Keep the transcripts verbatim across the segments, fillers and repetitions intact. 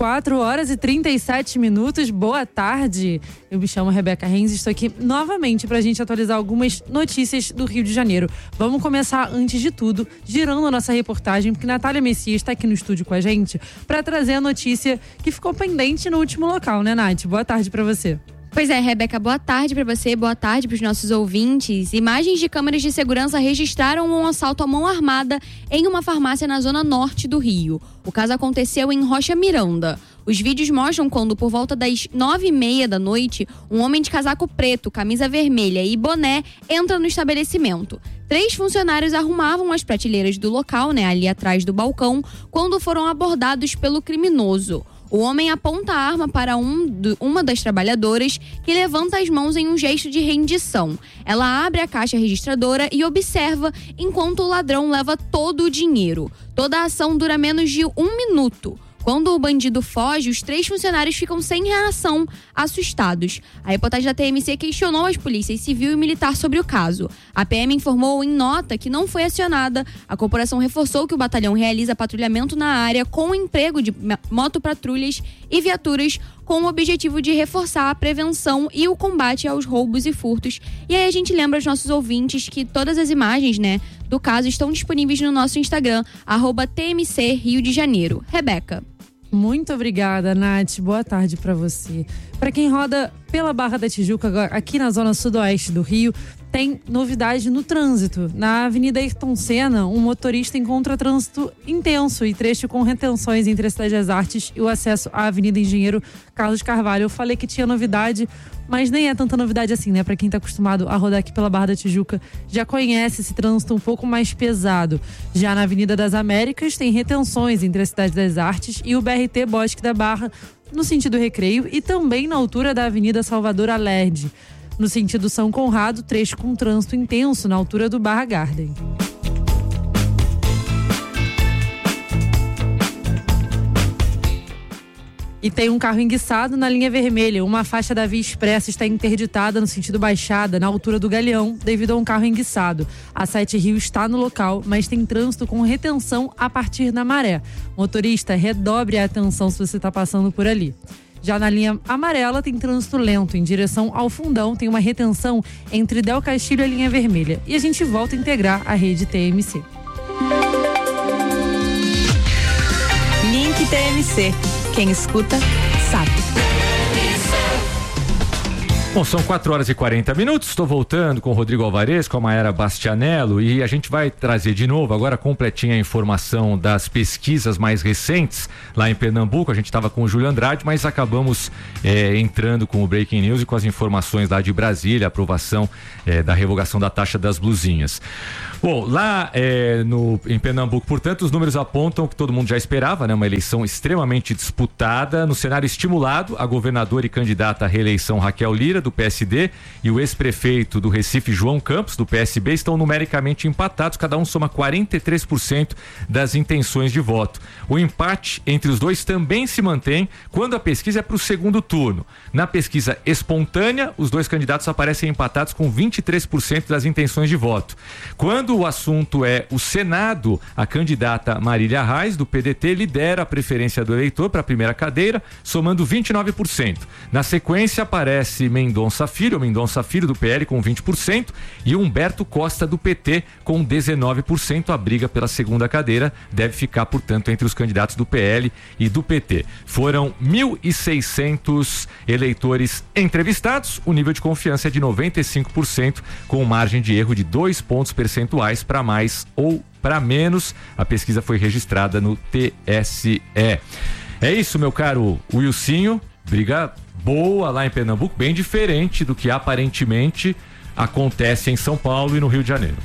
quatro horas e trinta e sete minutos. Boa tarde. Eu me chamo Rebeca Renz e estou aqui novamente para a gente atualizar algumas notícias do Rio de Janeiro. Vamos começar, antes de tudo, girando a nossa reportagem, porque Natália Messias está aqui no estúdio com a gente para trazer a notícia que ficou pendente no último local, né, Nath? Boa tarde para você. Pois é, Rebeca, boa tarde para você, boa tarde para os nossos ouvintes. Imagens de câmeras de segurança registraram um assalto à mão armada em uma farmácia na zona norte do Rio. O caso aconteceu em Rocha Miranda. Os vídeos mostram quando, por volta das nove e meia da noite, um homem de casaco preto, camisa vermelha e boné entra no estabelecimento. Três funcionários arrumavam as prateleiras do local, né, ali atrás do balcão, quando foram abordados pelo criminoso. O homem aponta a arma para um, uma das trabalhadoras, que levanta as mãos em um gesto de rendição. Ela abre a caixa registradora e observa enquanto o ladrão leva todo o dinheiro. Toda a ação dura menos de um minuto. Quando o bandido foge, os três funcionários ficam sem reação, assustados. A reportagem da T M C questionou as polícias civil e militar sobre o caso. A P M informou em nota que não foi acionada. A corporação reforçou que o batalhão realiza patrulhamento na área com o emprego de motopatrulhas e viaturas com o objetivo de reforçar a prevenção e o combate aos roubos e furtos. E aí a gente lembra aos nossos ouvintes que todas as imagens, né, do caso estão disponíveis no nosso Instagram, arroba T M C Rio de Janeiro. Rebeca. Muito obrigada, Nath. Boa tarde para você. Para quem roda pela Barra da Tijuca, aqui na zona sudoeste do Rio, tem novidade no trânsito. Na Avenida Ayrton Senna, um motorista encontra trânsito intenso e trecho com retenções entre a Cidade das Artes e o acesso à Avenida Engenheiro Carlos Carvalho. Eu falei que tinha novidade, mas nem é tanta novidade assim, né? Para quem tá acostumado a rodar aqui pela Barra da Tijuca, já conhece esse trânsito um pouco mais pesado. Já na Avenida das Américas, tem retenções entre a Cidade das Artes e o B R T Bosque da Barra, no sentido Recreio, e também na altura da Avenida Salvador Alerde. No sentido São Conrado, trecho com trânsito intenso na altura do Barra Garden. E tem um carro enguiçado na linha vermelha. Uma faixa da Via Expressa está interditada no sentido Baixada, na altura do Galeão, devido a um carro enguiçado. A Sete Rio está no local, mas tem trânsito com retenção a partir da Maré. Motorista, redobre a atenção se você está passando por ali. Já na linha amarela tem trânsito lento em direção ao Fundão, tem uma retenção entre Del Castilho e a linha vermelha. E a gente volta a integrar a rede T M C. Link T M C. Quem escuta, sabe. Bom, são quatro horas e quarenta minutos, estou voltando com o Rodrigo Alvarez, com a Mayara Bastianello, e a gente vai trazer de novo, agora completinha a informação das pesquisas mais recentes lá em Pernambuco. A gente estava com o Júlio Andrade, mas acabamos é, entrando com o Breaking News e com as informações lá de Brasília, a aprovação é, da revogação da taxa das blusinhas. Bom, lá é, no, em Pernambuco, portanto, os números apontam que todo mundo já esperava, né? Uma eleição extremamente disputada. No cenário estimulado, a governadora e candidata à reeleição Raquel Lira, do P S D, e o ex-prefeito do Recife, João Campos, do P S B, estão numericamente empatados. Cada um soma quarenta e três por cento das intenções de voto. O empate entre os dois também se mantém quando a pesquisa é para o segundo turno. Na pesquisa espontânea, os dois candidatos aparecem empatados com vinte e três por cento das intenções de voto. Quando o assunto é o Senado, a candidata Marília Reis, do P D T, lidera a preferência do eleitor para a primeira cadeira, somando vinte e nove por cento. Na sequência, aparece Mendonça Filho, Mendonça Filho, do P L, com vinte por cento, e Humberto Costa, do P T, com dezenove por cento. A briga pela segunda cadeira deve ficar, portanto, entre os candidatos do P L e do P T. Foram mil e seiscentos eleitores entrevistados. O nível de confiança é de noventa e cinco por cento, com margem de erro de dois pontos percentuais para mais ou para menos. A pesquisa foi registrada no T S E. É isso, meu caro Wilsinho. Briga boa lá em Pernambuco, bem diferente do que aparentemente acontece em São Paulo e no Rio de Janeiro.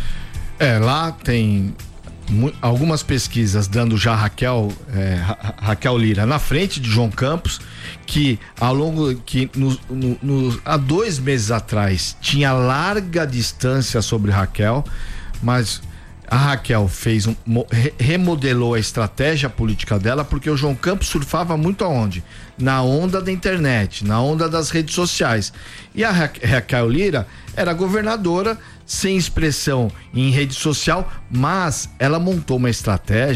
É, lá tem algumas pesquisas dando já Raquel, é, Ra- Raquel Lira na frente de João Campos, que ao longo que no, no, no, há dois meses atrás tinha larga distância sobre Raquel, mas a Raquel fez um, remodelou a estratégia política dela, porque o João Campos surfava muito aonde? Na onda da internet, na onda das redes sociais. E a Ra- Raquel Lira era governadora sem expressão em rede social, mas ela montou uma estratégia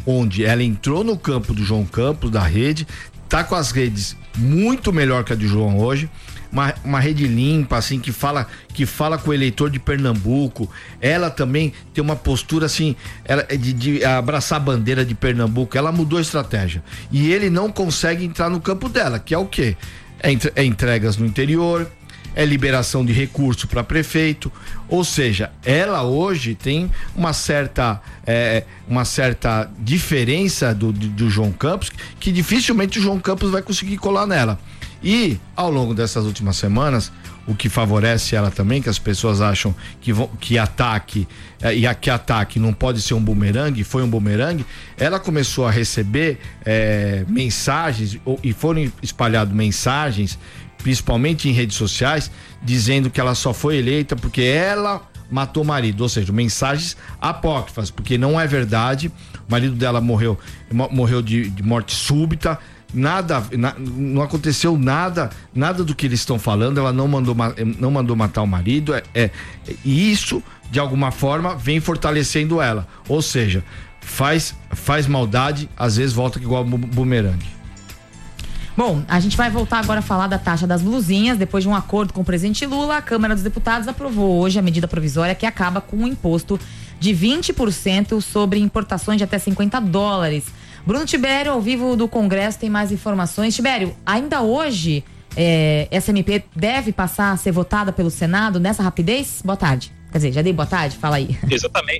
onde ela entrou no campo do João Campos, da rede, tá com as redes muito melhor que a de João hoje, uma, uma rede limpa, assim, que fala, que fala com o eleitor de Pernambuco. Ela também tem uma postura assim, ela, de, de abraçar a bandeira de Pernambuco. Ela mudou a estratégia e ele não consegue entrar no campo dela, que é o quê? É, entre, é entregas no interior, é liberação de recurso para prefeito, ou seja, ela hoje tem uma certa, é, uma certa diferença do, do, do João Campos, que dificilmente o João Campos vai conseguir colar nela. E ao longo dessas últimas semanas, o que favorece ela também, que as pessoas acham que, vão, que ataque é, e a, que ataque não pode ser um bumerangue, foi um bumerangue, ela começou a receber é, mensagens, ou, e foram espalhadas mensagens, principalmente em redes sociais, dizendo que ela só foi eleita porque ela matou o marido, ou seja, mensagens apócrifas, porque não é verdade. O marido dela morreu, morreu de, de morte súbita, nada, na, não aconteceu nada, nada do que eles estão falando. Ela não mandou, não mandou matar o marido, é, é, e isso de alguma forma vem fortalecendo ela, ou seja, faz, faz maldade, às vezes volta igual bumerangue. Bom, a gente vai voltar agora a falar da taxa das blusinhas. Depois de um acordo com o presidente Lula, a Câmara dos Deputados aprovou hoje a medida provisória que acaba com um imposto de vinte por cento sobre importações de até cinquenta dólares. Bruno Tibério, ao vivo do Congresso, tem mais informações. Tibério, ainda hoje é, essa M P deve passar a ser votada pelo Senado nessa rapidez? Boa tarde. Quer dizer, já dei boa tarde? Fala aí. Exatamente.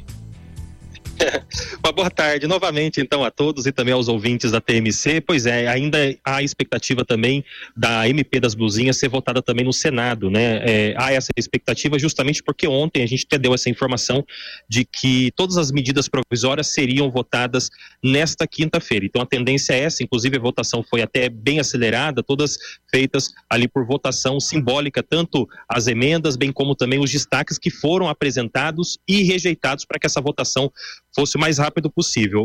Uma boa tarde novamente então a todos e também aos ouvintes da T M C. Pois é, ainda há expectativa também da M P das blusinhas ser votada também no Senado, né? É, há essa expectativa justamente porque ontem a gente até deu essa informação de que todas as medidas provisórias seriam votadas nesta quinta-feira. Então a tendência é essa, inclusive a votação foi até bem acelerada, todas feitas ali por votação simbólica, tanto as emendas, bem como também os destaques que foram apresentados e rejeitados para que essa votação fosse o mais rápido possível.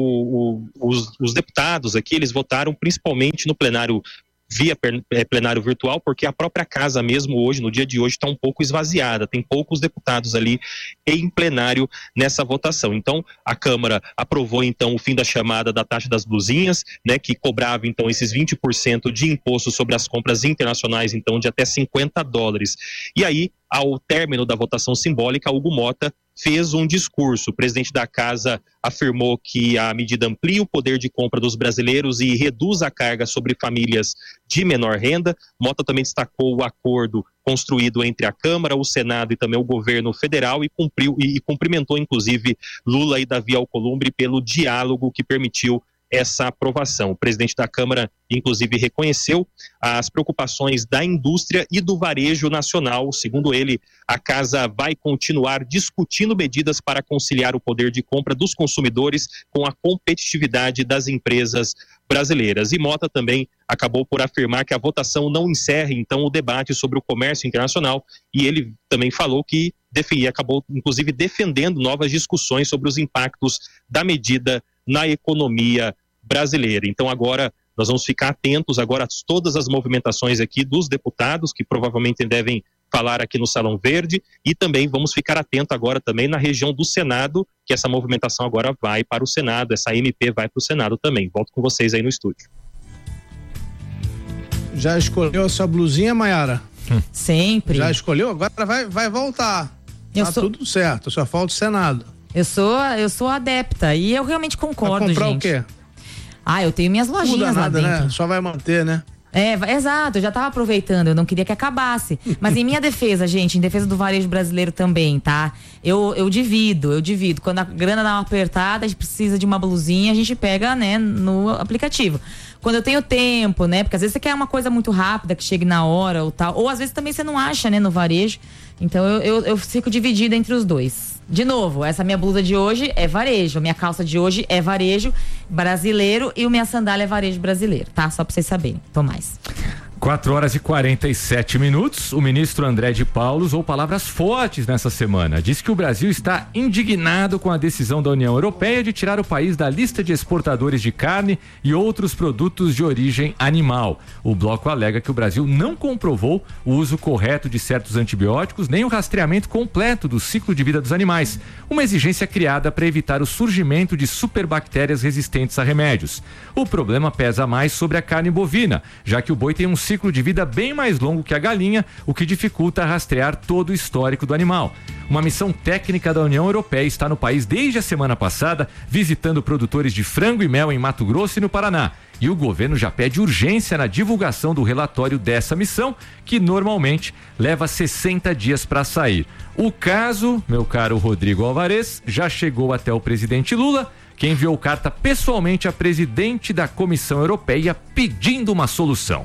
O, o, os, os deputados aqui, eles votaram principalmente no plenário via plenário virtual, porque a própria casa mesmo hoje, no dia de hoje, está um pouco esvaziada, tem poucos deputados ali em plenário nessa votação. Então, a Câmara aprovou então o fim da chamada da taxa das blusinhas, né, que cobrava então esses vinte por cento de imposto sobre as compras internacionais, então de até cinquenta dólares. E aí, ao término da votação simbólica, Hugo Mota fez um discurso. O presidente da casa afirmou que a medida amplia o poder de compra dos brasileiros e reduz a carga sobre famílias de menor renda. Mota também destacou o acordo construído entre a Câmara, o Senado e também o governo federal e, cumpriu, e, e cumprimentou inclusive Lula e Davi Alcolumbre pelo diálogo que permitiu essa aprovação. O presidente da Câmara, inclusive, reconheceu as preocupações da indústria e do varejo nacional. Segundo ele, a casa vai continuar discutindo medidas para conciliar o poder de compra dos consumidores com a competitividade das empresas brasileiras. E Mota também acabou por afirmar que a votação não encerre, então, o debate sobre o comércio internacional, e ele também falou que defendia, acabou, inclusive, defendendo novas discussões sobre os impactos da medida na economia brasileira. Então agora nós vamos ficar atentos agora a todas as movimentações aqui dos deputados que provavelmente devem falar aqui no Salão Verde, e também vamos ficar atento agora também na região do Senado, que essa movimentação agora vai para o Senado, essa M P vai para o Senado também. Volto com vocês aí no estúdio. Já escolheu a sua blusinha, Maiara? Sempre. Já escolheu? Agora vai, vai voltar. Eu tá sou... tudo certo, só falta o Senado. Eu sou, eu sou adepta e eu realmente concordo, vai comprar gente. o quê? Ah, eu tenho minhas lojinhas Muda lá nada, dentro. Né? Só vai manter, né? É, exato, eu já tava aproveitando, eu não queria que acabasse. Mas em minha defesa, gente, em defesa do varejo brasileiro também, tá? Eu, eu divido, eu divido. Quando a grana dá uma apertada, a gente precisa de uma blusinha, a gente pega, né, no aplicativo. Quando eu tenho tempo, né? Porque às vezes você quer uma coisa muito rápida, que chegue na hora ou tal. Ou às vezes também você não acha, né, no varejo. Então eu, eu, eu fico dividida entre os dois. De novo, essa minha blusa de hoje é varejo, a minha calça de hoje é varejo brasileiro e a minha sandália é varejo brasileiro, tá? Só pra vocês saberem. Tomás. quatro horas e quarenta e sete minutos. O ministro André de Paulo usou palavras fortes nessa semana. Disse que o Brasil está indignado com a decisão da União Europeia de tirar o país da lista de exportadores de carne e outros produtos de origem animal. O bloco alega que o Brasil não comprovou o uso correto de certos antibióticos nem o rastreamento completo do ciclo de vida dos animais, uma exigência criada para evitar o surgimento de superbactérias resistentes a remédios. O problema pesa mais sobre a carne bovina, já que o boi tem um ciclo de vida bem mais longo que a galinha, o que dificulta rastrear todo o histórico do animal. Uma missão técnica da União Europeia está no país desde a semana passada, visitando produtores de frango e mel em Mato Grosso e no Paraná. E o governo já pede urgência na divulgação do relatório dessa missão, que normalmente leva sessenta dias para sair. O caso, meu caro Rodrigo Alvarez, já chegou até o presidente Lula, que enviou carta pessoalmente à presidente da Comissão Europeia pedindo uma solução.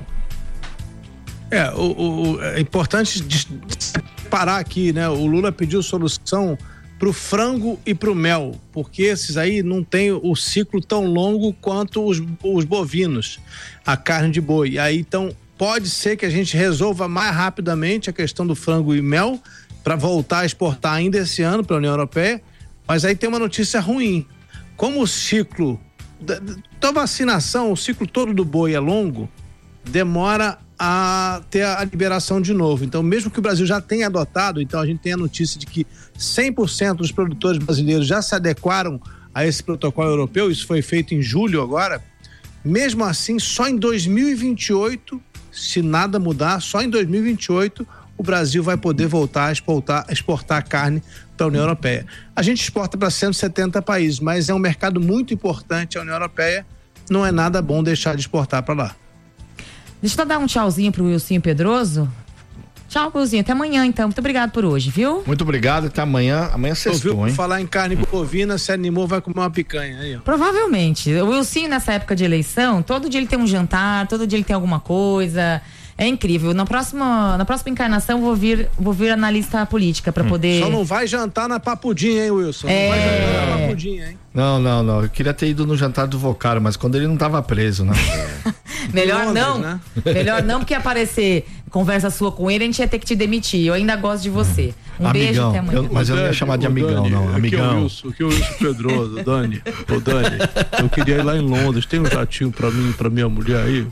É, o, o, é importante parar aqui, né? O Lula pediu solução pro frango e pro mel, porque esses aí não tem o ciclo tão longo quanto os, os bovinos, a carne de boi. E aí, então, pode ser que a gente resolva mais rapidamente a questão do frango e mel para voltar a exportar ainda esse ano para a União Europeia, mas aí tem uma notícia ruim. Como o ciclo da, da vacinação, o ciclo todo do boi é longo, demora a ter a liberação de novo. Então, mesmo que o Brasil já tenha adotado, então a gente tem a notícia de que cem por cento dos produtores brasileiros já se adequaram a esse protocolo europeu, isso foi feito em julho agora, mesmo assim, só em dois mil e vinte e oito, se nada mudar, só em dois mil e vinte e oito o Brasil vai poder voltar a exportar, exportar carne para a União Europeia. A gente exporta para cento e setenta países, mas é um mercado muito importante, a União Europeia, não é nada bom deixar de exportar para lá. Deixa eu dar um tchauzinho pro Wilson Pedroso. Tchau, Wilson. Até amanhã, então. Muito obrigado por hoje, viu? Muito obrigado. Até amanhã. Amanhã sextou, hein? Falar em carne bovina, se animou, vai comer uma picanha aí, ó. Provavelmente. O Wilson, nessa época de eleição, todo dia ele tem um jantar, todo dia ele tem alguma coisa. É incrível. Na próxima, na próxima encarnação, vou vir, vou vir analista política pra hum. poder... Só não vai jantar na Papudinha, hein, Wilson? É... Não vai jantar na Papudinha, hein? Não, não, não. Eu queria ter ido no jantar do Vocaro, mas quando ele não tava preso, né? Melhor Londres, não, né? Melhor não, porque aparecer conversa sua com ele, a gente ia ter que te demitir. Eu ainda gosto de você. Um amigão, beijo, até amanhã. Eu, mas eu não ia chamar de amigão, Dani, não. Amigão. Aqui é o Wilson, aqui é o Wilson Pedroso, Dani. Ô, Dani, eu queria ir lá em Londres. Tem um jatinho pra mim, pra minha mulher aí?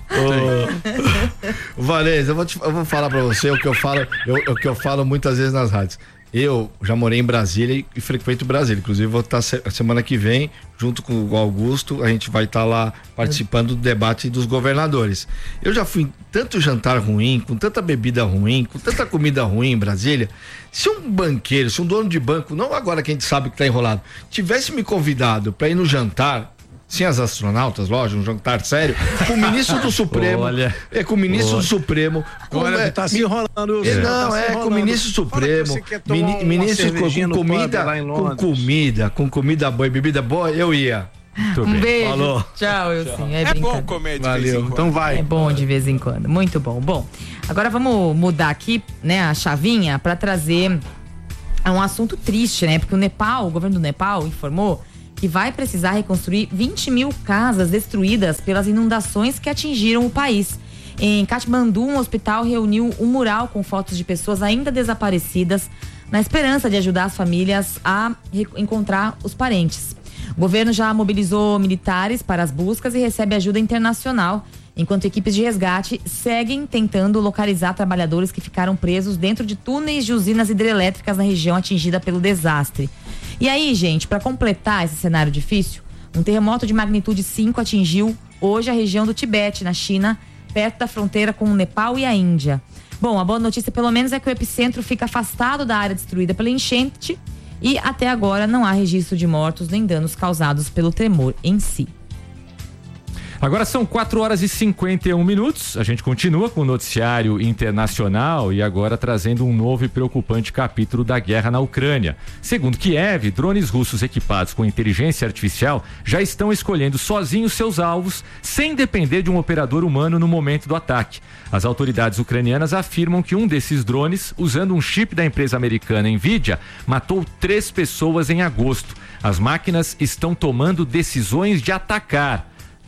Ô, Varese, eu vou, te, eu vou falar pra você o que eu falo, eu, o que eu falo muitas vezes nas rádios. Eu já morei em Brasília e, e frequento Brasília. Inclusive, vou estar se, semana que vem, junto com o Augusto, a gente vai estar lá participando do debate dos governadores. Eu já fui em tanto jantar ruim, com tanta bebida ruim, com tanta comida ruim em Brasília. Se um banqueiro, se um dono de banco, não agora que a gente sabe que está enrolado, tivesse me convidado para ir no jantar, sem as astronautas, lógico, um jantar sério, com o ministro do Supremo. Olha, é com o ministro olha. do Supremo. Com, olha, é, tá se enrolando. É, não, tá é com o ministro do Supremo. Mini, ministro com, com comida, com comida, com comida boa e bebida boa, eu ia. Muito um bem. Beijo. Falou. Tchau, Wilson. É, é bom comer de Valeu. vez em quando. Então vai. É bom de vez em quando. Muito bom. Bom, agora vamos mudar aqui, né, a chavinha para trazer um assunto triste, né? Porque o Nepal, o governo do Nepal informou que vai precisar reconstruir vinte mil casas destruídas pelas inundações que atingiram o país. Em Katmandu, um hospital reuniu um mural com fotos de pessoas ainda desaparecidas, na esperança de ajudar as famílias a encontrar os parentes. O governo já mobilizou militares para as buscas e recebe ajuda internacional, enquanto equipes de resgate seguem tentando localizar trabalhadores que ficaram presos dentro de túneis de usinas hidrelétricas na região atingida pelo desastre. E aí, gente, para completar esse cenário difícil, um terremoto de magnitude cinco atingiu hoje a região do Tibete, na China, perto da fronteira com o Nepal e a Índia. Bom, a boa notícia pelo menos é que o epicentro fica afastado da área destruída pela enchente e até agora não há registro de mortos nem danos causados pelo tremor em si. Agora são quatro horas e cinquenta e um minutos. A gente continua com o noticiário internacional e agora trazendo um novo e preocupante capítulo da guerra na Ucrânia. Segundo Kiev, drones russos equipados com inteligência artificial já estão escolhendo sozinhos seus alvos, sem depender de um operador humano no momento do ataque. As autoridades ucranianas afirmam que um desses drones, usando um chip da empresa americana Nvidia, matou três pessoas em agosto. As máquinas estão tomando decisões de atacar.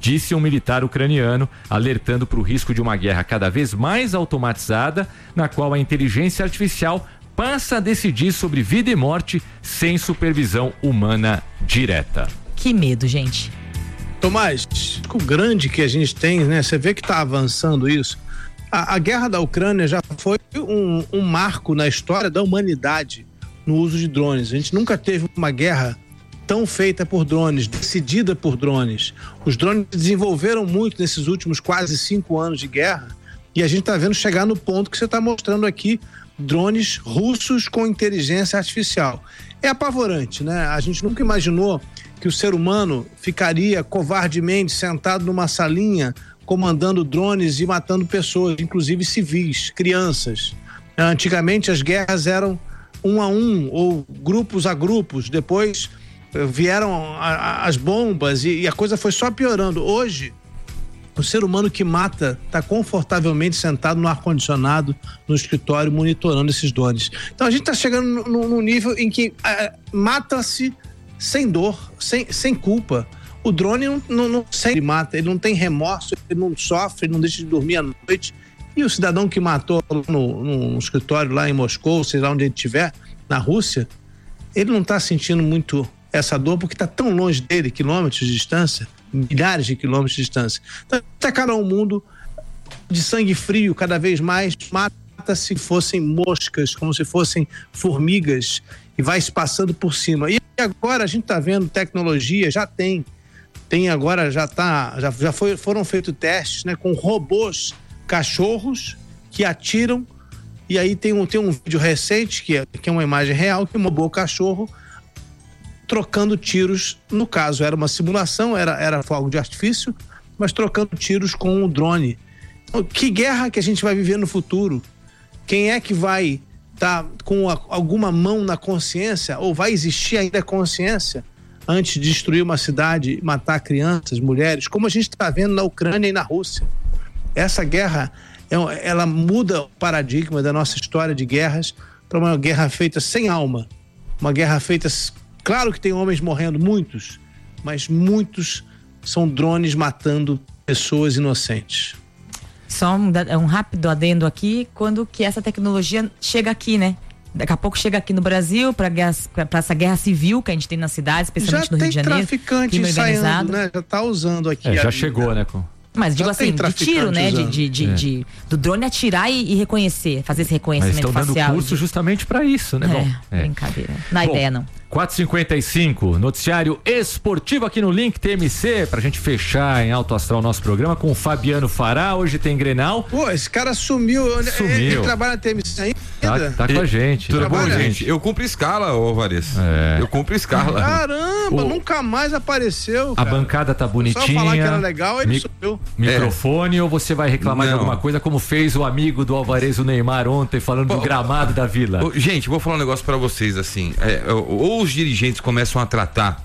disse um militar ucraniano, alertando para o risco de uma guerra cada vez mais automatizada, na qual a inteligência artificial passa a decidir sobre vida e morte sem supervisão humana direta. Que medo, gente. Tomás, o grande que a gente tem, né? Você vê que está avançando isso. A, a guerra da Ucrânia já foi um, um marco na história da humanidade no uso de drones. A gente nunca teve uma guerra tão feita por drones, decidida por drones. Os drones desenvolveram muito nesses últimos quase cinco anos de guerra e a gente está vendo chegar no ponto que você está mostrando aqui, drones russos com inteligência artificial. É apavorante, né? A gente nunca imaginou que o ser humano ficaria covardemente sentado numa salinha comandando drones e matando pessoas, inclusive civis, crianças. Antigamente as guerras eram um a um ou grupos a grupos, depois vieram a, a, as bombas e, e a coisa foi só piorando. Hoje, o ser humano que mata está confortavelmente sentado no ar-condicionado, no escritório, monitorando esses drones. Então a gente está chegando num nível em que uh, mata-se sem dor, sem, sem culpa. O drone não, não, não ele mata, ele não tem remorso, ele não sofre, ele não deixa de dormir à noite. E o cidadão que matou no, no escritório lá em Moscou, sei lá onde ele estiver, na Rússia, ele não está sentindo muito essa dor porque está tão longe dele, quilômetros de distância, milhares de quilômetros de distância. Então, atacaram um mundo de sangue frio cada vez mais, mata se fossem moscas, como se fossem formigas, e vai se passando por cima. E agora a gente está vendo tecnologia, já tem, tem agora, já tá, já, já foi, foram feitos testes, né, com robôs cachorros que atiram, e aí tem um, tem um vídeo recente, que é, que é uma imagem real, que é um robô cachorro trocando tiros, no caso era uma simulação, era, era fogo de artifício, mas trocando tiros com um drone. Então, que guerra que a gente vai viver no futuro? Quem é que vai estar tá com a, alguma mão na consciência, ou vai existir ainda consciência antes de destruir uma cidade, matar crianças, mulheres, como a gente está vendo na Ucrânia e na Rússia? Essa guerra, ela muda o paradigma da nossa história de guerras para uma guerra feita sem alma, uma guerra feita... Claro que tem homens morrendo, muitos, mas muitos são drones matando pessoas inocentes. Só um, um rápido adendo aqui, quando que essa tecnologia chega aqui, né? Daqui a pouco chega aqui no Brasil para essa guerra civil que a gente tem na cidade, especialmente já no Rio de Janeiro. Já tem traficante ensaiando, né? Já tá usando aqui. É, já chegou, né? Com... Mas digo assim, de tiro, né? De, de, de, é. de, do drone atirar e, e reconhecer, fazer esse reconhecimento facial. Mas estão dando curso de... justamente para isso, né? É, Bom, é. brincadeira. Na Bom, ideia, não. quatro e cinquenta e cinco, noticiário esportivo aqui no Link T M C, pra gente fechar em alto astral o nosso programa com o Fabiano Fará. Hoje tem Grenal. Pô, esse cara sumiu. Sumiu. Ele, ele trabalha na T M C ainda? Tá, tá com a gente. Tudo tá bom, gente? gente? Eu cumpro escala, ô Vares. É. Eu cumpro escala. Caramba, O... nunca mais apareceu, A cara. bancada tá bonitinha. Só falar que era legal, ele Mi... sumiu. Microfone, é. Ou você vai reclamar Não. de alguma coisa, como fez o amigo do Alvarez, o Neymar, ontem, falando Pô, do gramado da Vila? Ô, gente, vou falar um negócio pra vocês, assim. É, ou os dirigentes começam a tratar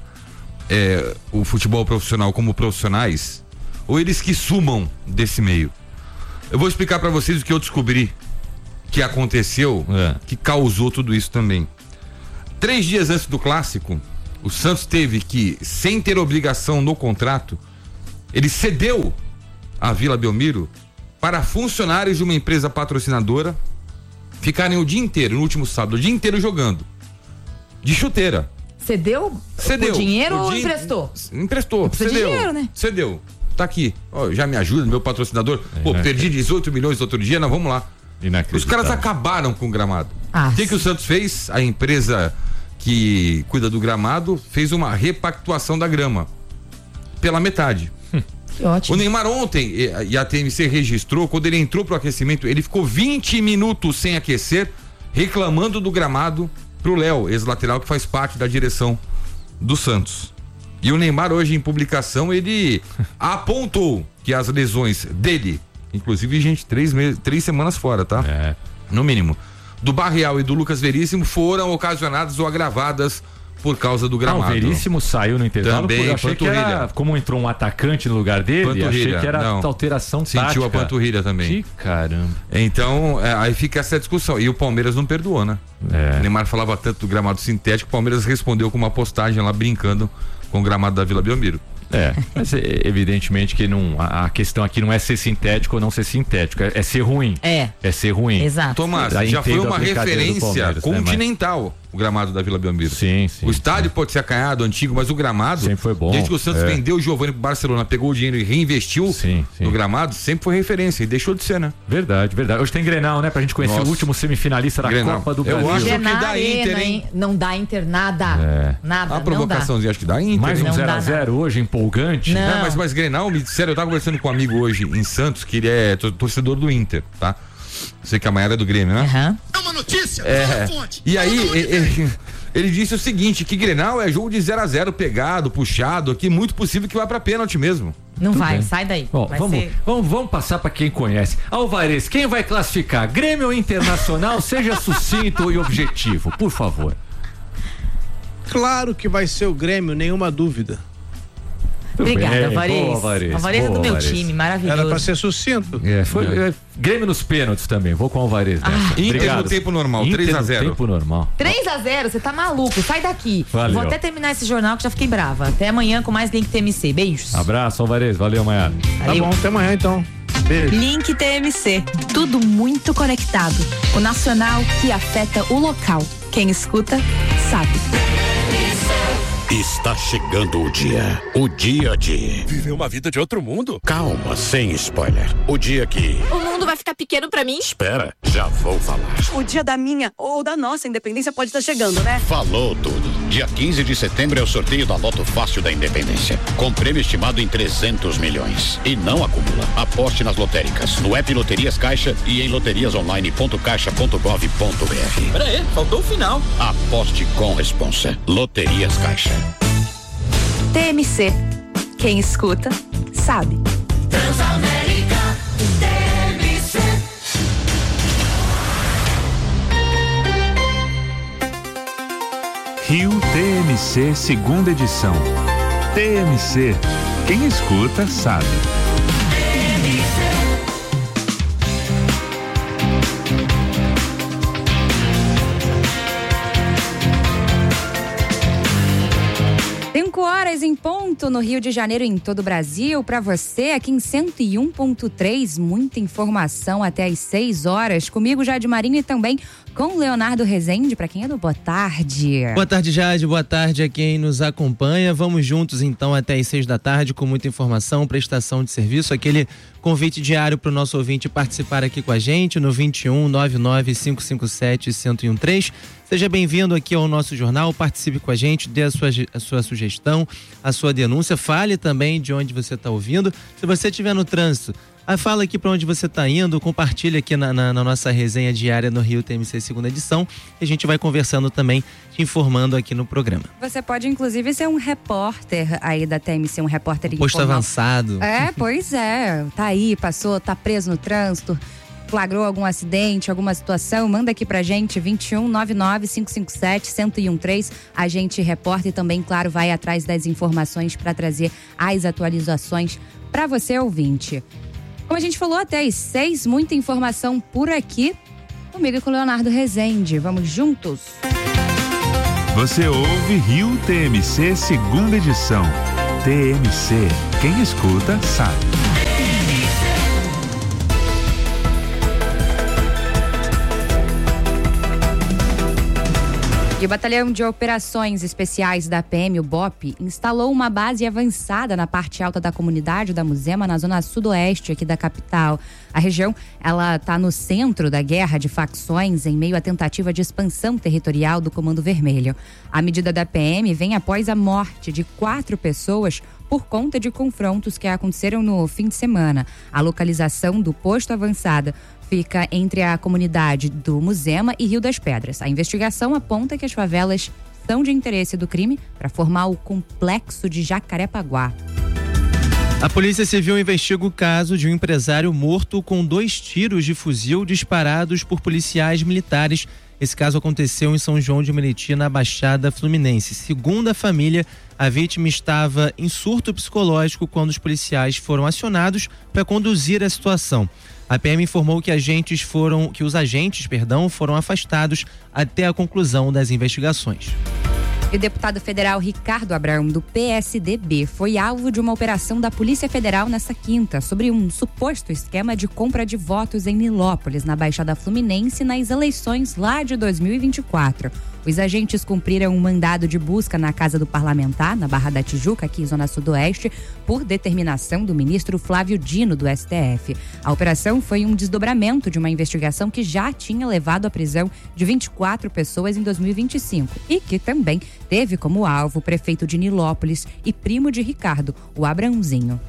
é, o futebol profissional como profissionais, ou eles que sumam desse meio. Eu vou explicar pra vocês o que eu descobri que aconteceu, é. que causou tudo isso também. Três dias antes do clássico, o Santos teve que, sem ter obrigação no contrato, ele cedeu a Vila Belmiro para funcionários de uma empresa patrocinadora ficarem o dia inteiro, no último sábado, o dia inteiro jogando de chuteira. Cedeu? Cedeu. Por dinheiro Por ou din... emprestou? Emprestou. Precisa Cedeu. de dinheiro, né? Cedeu. Tá aqui. Ó, já me ajuda, meu patrocinador. É, Pô, perdi dezoito milhões outro dia, nós vamos lá. Os caras acabaram com o gramado. Ah, o que, que o Santos fez? A empresa que cuida do gramado fez uma repactuação da grama pela metade. Que ótimo. O Neymar ontem, e a T M C registrou, quando ele entrou pro aquecimento, ele ficou vinte minutos sem aquecer, reclamando do gramado pro Léo, ex-lateral que faz parte da direção do Santos. E o Neymar hoje em publicação, ele apontou que as lesões dele, inclusive, gente, três, meses, três semanas fora, tá? É. No mínimo. Do Barreal e do Lucas Veríssimo foram ocasionadas ou agravadas por causa do gramado. Ah, o Veríssimo saiu no intervalo. Também, eu achei panturrilha. que era, como entrou um atacante no lugar dele, Panturrilha, achei que era não. alteração tática. Sentiu a panturrilha também. Que caramba. Então, é, aí fica essa discussão. E o Palmeiras não perdoou, né? É. O Neymar falava tanto do gramado sintético, o Palmeiras respondeu com uma postagem lá brincando com o gramado da Vila Belmiro. É, mas é, evidentemente que não, a, a questão aqui não é ser sintético ou não ser sintético, é, é ser ruim. É. É ser ruim. Exato. Tomás, Aí já foi entendo a uma brincadeira do referência Palmeiras, né, continental o gramado da Vila Belmiro. Sim, sim. O estádio pode ser acanhado, antigo, mas o gramado, sempre foi bom. desde que o Santos É. vendeu o Giovani pro Barcelona, pegou o dinheiro e reinvestiu Sim, sim. no gramado, sempre foi referência e deixou de ser, né? Verdade, verdade. Hoje tem Grenal, né? Pra gente conhecer Nossa. o último semifinalista da Grenal. Copa do Eu Brasil. acho É que na dá arena, Inter, hein? Não dá Inter nada. É. Nada, A não provocaçãozinha, acho que dá Inter. Mais um Não dá zero a zero hoje, empolgante. Não. É, mas, mas Grenal, me disseram, eu tava conversando com um amigo hoje em Santos, que ele é tor- torcedor do Inter, tá? Sei que a Maiara é do Grêmio, né? dá. Aham. É uma notícia, É. fonte. E aí, e- e- ele disse o seguinte, que Grenal é jogo de zero a zero pegado, puxado, aqui muito possível que vá pra pênalti mesmo. Não vai, bem. sai daí. Bom, Vai vamos, ser- vamos, vamos passar para quem conhece. Alvarez, quem vai classificar? Grêmio ou Internacional? Seja sucinto e objetivo, por favor. Claro que vai ser o Grêmio, nenhuma dúvida. Tudo Obrigada, bem. Alvarez. Boa, Alvarez. Alvarez é do Boa, meu Alvarez. time, maravilhoso. Era pra ser sucinto. É, foi, é, Grêmio nos pênaltis também. Vou com o Alvarez. nessa. Inter Obrigado. no tempo normal, Inter três a no zero. tempo normal. três a zero, você tá maluco, sai daqui. Valeu. Vou até terminar esse jornal que já fiquei brava. Até amanhã com mais Link T M C. Beijos. Abraço, Alvarez. Valeu, Maiara. Tá Valeu. bom, até amanhã então. Beijo. Link T M C. Tudo muito conectado. O nacional que afeta o local. Quem escuta, sabe. Está chegando o dia. O dia de. Viver uma vida de outro mundo? Calma, sem spoiler. O dia que. O mundo vai ficar pequeno pra mim? Espera, já vou falar. O dia da minha ou da nossa independência pode estar chegando, né? Falou tudo. Dia quinze de setembro é o sorteio da Loto Fácil da Independência. Com prêmio estimado em trezentos milhões. E não acumula. Aposte nas lotéricas, no app Loterias Caixa e em loterias online ponto caixa ponto gov ponto br. Pera aí, faltou o final. Aposte com responsa. Loterias Caixa. T M C. Quem escuta, sabe. Transamérica T M C. Rio T M C segunda edição. T M C. Quem escuta sabe. cinco horas em ponto no Rio de Janeiro e em todo o Brasil. Para você, aqui em cento e um ponto três, muita informação até às seis horas. Comigo, Jade Marinho, e também com Leonardo Rezende. Para quem é do Boa Tarde. Boa tarde, Jade. Boa tarde a quem nos acompanha. Vamos juntos, então, até às seis da tarde com muita informação, prestação de serviço. Aquele convite diário para o nosso ouvinte participar aqui com a gente no vinte e um, nove nove cinco cinco sete, um zero um três. Seja bem-vindo aqui ao nosso jornal, participe com a gente, dê a sua, a sua sugestão, a sua denúncia, fale também de onde você está ouvindo. Se você estiver no trânsito, fala aqui para onde você está indo, compartilha aqui na, na, na nossa resenha diária no Rio T M C segunda edição e a gente vai conversando também, te informando aqui no programa. Você pode, inclusive, ser um repórter aí da T M C, um repórter Posto informal. avançado. É, pois é. Tá aí, passou, tá preso no trânsito, flagrou algum acidente, alguma situação, manda aqui pra gente, vinte e um, nove nove cinco cinco sete, um zero um três. A gente reporta e também, claro, vai atrás das informações para trazer as atualizações para você, ouvinte. Como a gente falou, até às seis, muita informação por aqui. Comigo e com o Leonardo Rezende. Vamos juntos? Você ouve Rio T M C segunda edição. T M C. Quem escuta sabe. E o Batalhão de Operações Especiais da P M, o B O P, instalou uma base avançada na parte alta da comunidade da Muzema, na zona sudoeste aqui da capital. A região, ela está no centro da guerra de facções em meio à tentativa de expansão territorial do Comando Vermelho. A medida da P M vem após a morte de quatro pessoas por conta de confrontos que aconteceram no fim de semana. A localização do posto avançado fica entre a comunidade do Muzema e Rio das Pedras. A investigação aponta que as favelas são de interesse do crime para formar o complexo de Jacarepaguá. A Polícia Civil investiga o caso de um empresário morto com dois tiros de fuzil disparados por policiais militares. Esse caso aconteceu em São João de Meriti, na Baixada Fluminense. Segundo a família, a vítima estava em surto psicológico quando os policiais foram acionados para conduzir a situação. A P M informou que, agentes foram, que os agentes perdão, foram afastados até a conclusão das investigações. E o deputado federal Ricardo Abrão, do P S D B, foi alvo de uma operação da Polícia Federal nesta quinta sobre um suposto esquema de compra de votos em Nilópolis, na Baixada Fluminense, nas eleições lá de dois mil e vinte e quatro. Os agentes cumpriram um mandado de busca na casa do parlamentar, na Barra da Tijuca, aqui em Zona Sudoeste, por determinação do ministro Flávio Dino, do S T F. A operação foi um desdobramento de uma investigação que já tinha levado à prisão de vinte e quatro pessoas em dois mil e vinte e cinco e que também teve como alvo o prefeito de Nilópolis e primo de Ricardo, o Abrãozinho.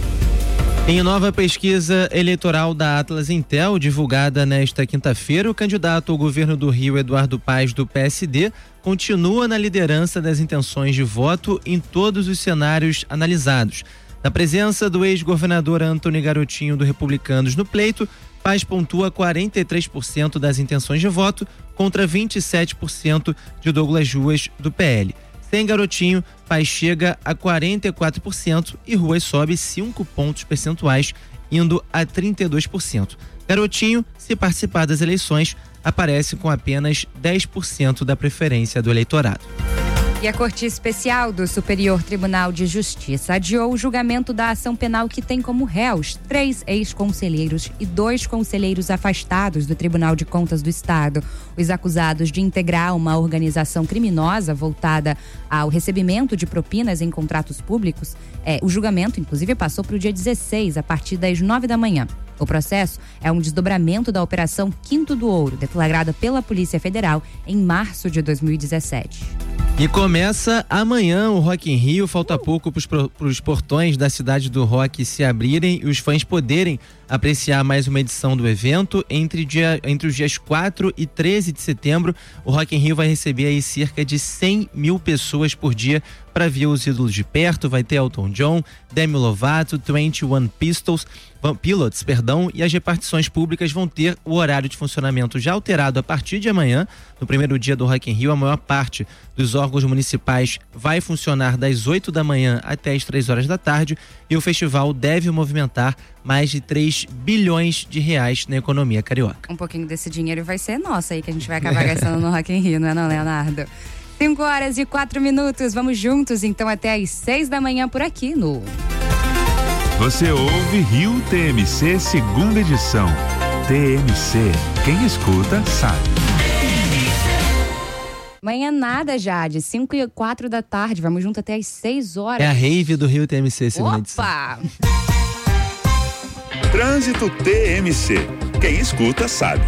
Em nova pesquisa eleitoral da Atlas Intel, divulgada nesta quinta-feira, o candidato ao governo do Rio, Eduardo Paes, do P S D, continua na liderança das intenções de voto em todos os cenários analisados. Na presença do ex-governador Antony Garotinho, do Republicanos, no pleito, Paes pontua quarenta e três por cento das intenções de voto contra vinte e sete por cento de Douglas Ruas, do P L. Sem Garotinho, Paes chega a quarenta e quatro por cento e Ruas sobe cinco pontos percentuais, indo a trinta e dois por cento. Garotinho, se participar das eleições, aparece com apenas dez por cento da preferência do eleitorado. E a Corte Especial do Superior Tribunal de Justiça adiou o julgamento da ação penal que tem como réus três ex-conselheiros e dois conselheiros afastados do Tribunal de Contas do Estado. Os acusados de integrar uma organização criminosa voltada ao recebimento de propinas em contratos públicos, é, o julgamento, inclusive, passou para o dia dezesseis, a partir das nove da manhã. O processo é um desdobramento da Operação Quinto do Ouro, deflagrada pela Polícia Federal em março de dois mil e dezessete. E começa amanhã o Rock in Rio. Falta pouco para os portões da cidade do rock se abrirem e os fãs poderem apreciar mais uma edição do evento. Entre, dia, entre os dias quatro e treze de setembro, o Rock in Rio vai receber aí cerca de cem mil pessoas por dia para ver os ídolos de perto. Vai ter Elton John, Demi Lovato, vinte e um Pistols, Pilots, perdão, e as repartições públicas vão ter o horário de funcionamento já alterado a partir de amanhã. No primeiro dia do Rock in Rio, a maior parte dos órgãos municipais vai funcionar das oito da manhã até as três horas da tarde e o festival deve movimentar mais de três bilhões de reais na economia carioca. Um pouquinho desse dinheiro vai ser nosso aí, que a gente vai acabar gastando no Rock in Rio, não é não, Leonardo? cinco horas e quatro minutos, vamos juntos então até às seis da manhã por aqui no... Você ouve Rio T M C, segunda edição. T M C, quem escuta sabe. Manhã nada, Jade, cinco e quatro da tarde, vamos junto até às seis horas. É a rave do Rio T M C, segunda edição. Opa! Trânsito T M C, quem escuta sabe.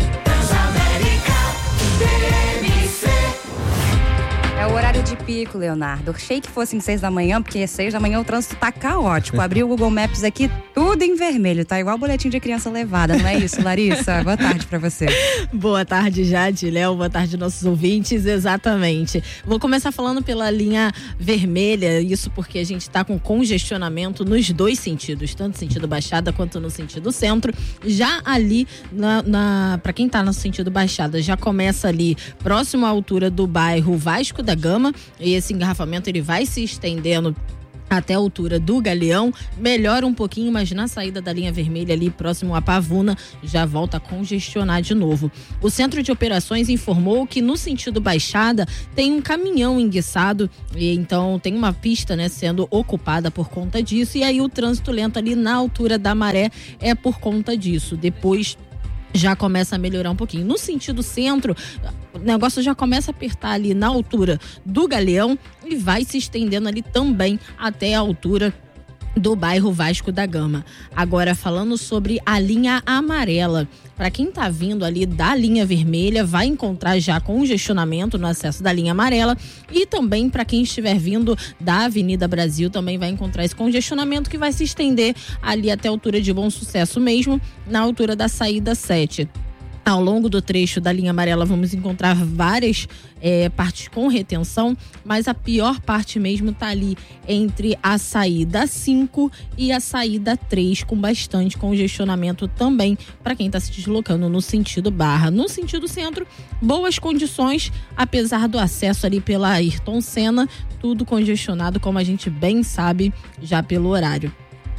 É o horário de pico, Leonardo. Achei que fosse em seis da manhã, porque às seis da manhã o trânsito tá caótico. Abri o Google Maps aqui, tudo em vermelho. Tá igual boletim de criança levada, não é isso, Larissa? Boa tarde pra você. Boa tarde, Jade, Léo. Boa tarde, nossos ouvintes. Exatamente. Vou começar falando pela linha vermelha, isso porque a gente tá com congestionamento nos dois sentidos, tanto no sentido Baixada quanto no sentido Centro. Já ali, na, na, pra quem tá no sentido Baixada, já começa ali próximo à altura do bairro Vasco da Gama, e esse engarrafamento ele vai se estendendo até a altura do Galeão, melhora um pouquinho, mas na saída da linha vermelha ali próximo à Pavuna já volta a congestionar de novo. O Centro de Operações informou que no sentido Baixada tem um caminhão enguiçado e então tem uma pista, né, sendo ocupada por conta disso, e aí o trânsito lento ali na altura da Maré é por conta disso. Depois já começa a melhorar um pouquinho. No sentido Centro, o negócio já começa a apertar ali na altura do Galeão e vai se estendendo ali também até a altura do bairro Vasco da Gama. Agora, falando sobre a linha amarela, para quem tá vindo ali da linha vermelha, vai encontrar já congestionamento no acesso da linha amarela, e também para quem estiver vindo da Avenida Brasil, também vai encontrar esse congestionamento que vai se estender ali até a altura de Bom Sucesso mesmo, na altura da saída sete. Ao longo do trecho da linha amarela vamos encontrar várias é, partes com retenção, mas a pior parte mesmo tá ali entre a saída cinco e a saída três, com bastante congestionamento também para quem está se deslocando no sentido Barra. No sentido Centro, boas condições, apesar do acesso ali pela Ayrton Senna, tudo congestionado, como a gente bem sabe já pelo horário.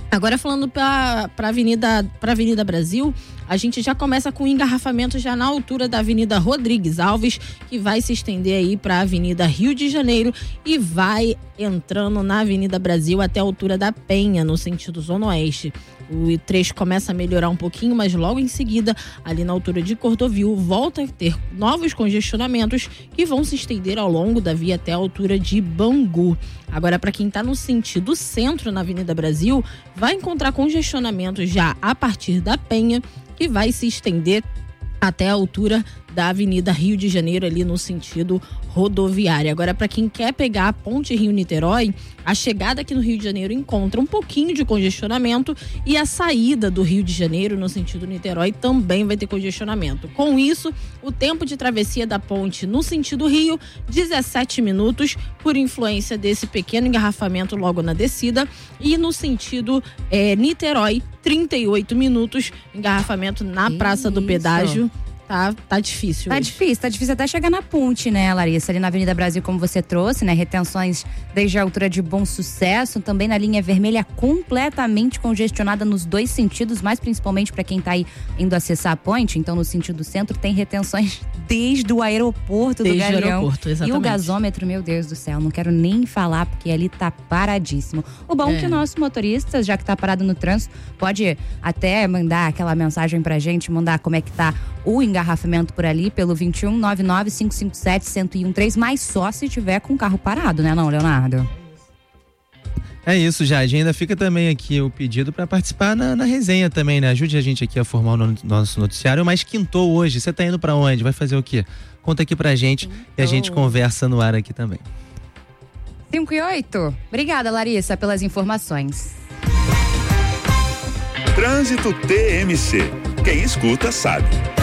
Agora falando para a Avenida, para Avenida Brasil, a gente já começa com engarrafamento já na altura da Avenida Rodrigues Alves, que vai se estender aí para a Avenida Rio de Janeiro e vai entrando na Avenida Brasil até a altura da Penha, no sentido Zona Oeste. O trecho começa a melhorar um pouquinho, mas logo em seguida, ali na altura de Cordovil, volta a ter novos congestionamentos que vão se estender ao longo da via até a altura de Bangu. Agora, para quem está no sentido centro, na Avenida Brasil, vai encontrar congestionamento já a partir da Penha, que vai se estender até a altura da Avenida Rio de Janeiro, ali no sentido rodoviário. Agora, para quem quer pegar a Ponte Rio-Niterói, a chegada aqui no Rio de Janeiro encontra um pouquinho de congestionamento e a saída do Rio de Janeiro, no sentido Niterói, também vai ter congestionamento. Com isso, o tempo de travessia da ponte no sentido Rio, dezessete minutos, por influência desse pequeno engarrafamento logo na descida, e no sentido é, Niterói, trinta e oito minutos, engarrafamento na Que Praça do isso? Pedágio. Tá, tá difícil. Tá hoje. difícil, tá difícil até chegar na ponte, né, Larissa? Ali na Avenida Brasil, como você trouxe, né? Retenções desde a altura de Bom Sucesso, também na linha vermelha, completamente congestionada nos dois sentidos, mas principalmente para quem tá aí indo acessar a ponte. Então, no sentido centro, tem retenções desde o aeroporto Desde do Galeão. o aeroporto, E o exatamente. gasômetro, meu Deus do céu, não quero nem falar, porque ali tá paradíssimo. O bom é É. que o nosso motorista, já que tá parado no trânsito, pode até mandar aquela mensagem pra gente, mandar como é que tá o engarrafamento por ali, pelo vinte e um, nove nove, cinco cinco sete, um zero um três, mas só se tiver com o carro parado, né não, Leonardo? É isso, Jade. Ainda fica também aqui o pedido para participar na, na resenha também, né? Ajude a gente aqui a formar o no- nosso noticiário, mas quintou hoje. Você tá indo para onde? Vai fazer o quê? Conta aqui pra gente e a gente conversa no ar aqui também. cinco e oito. Obrigada, Larissa, pelas informações. Trânsito T M C. Quem escuta sabe.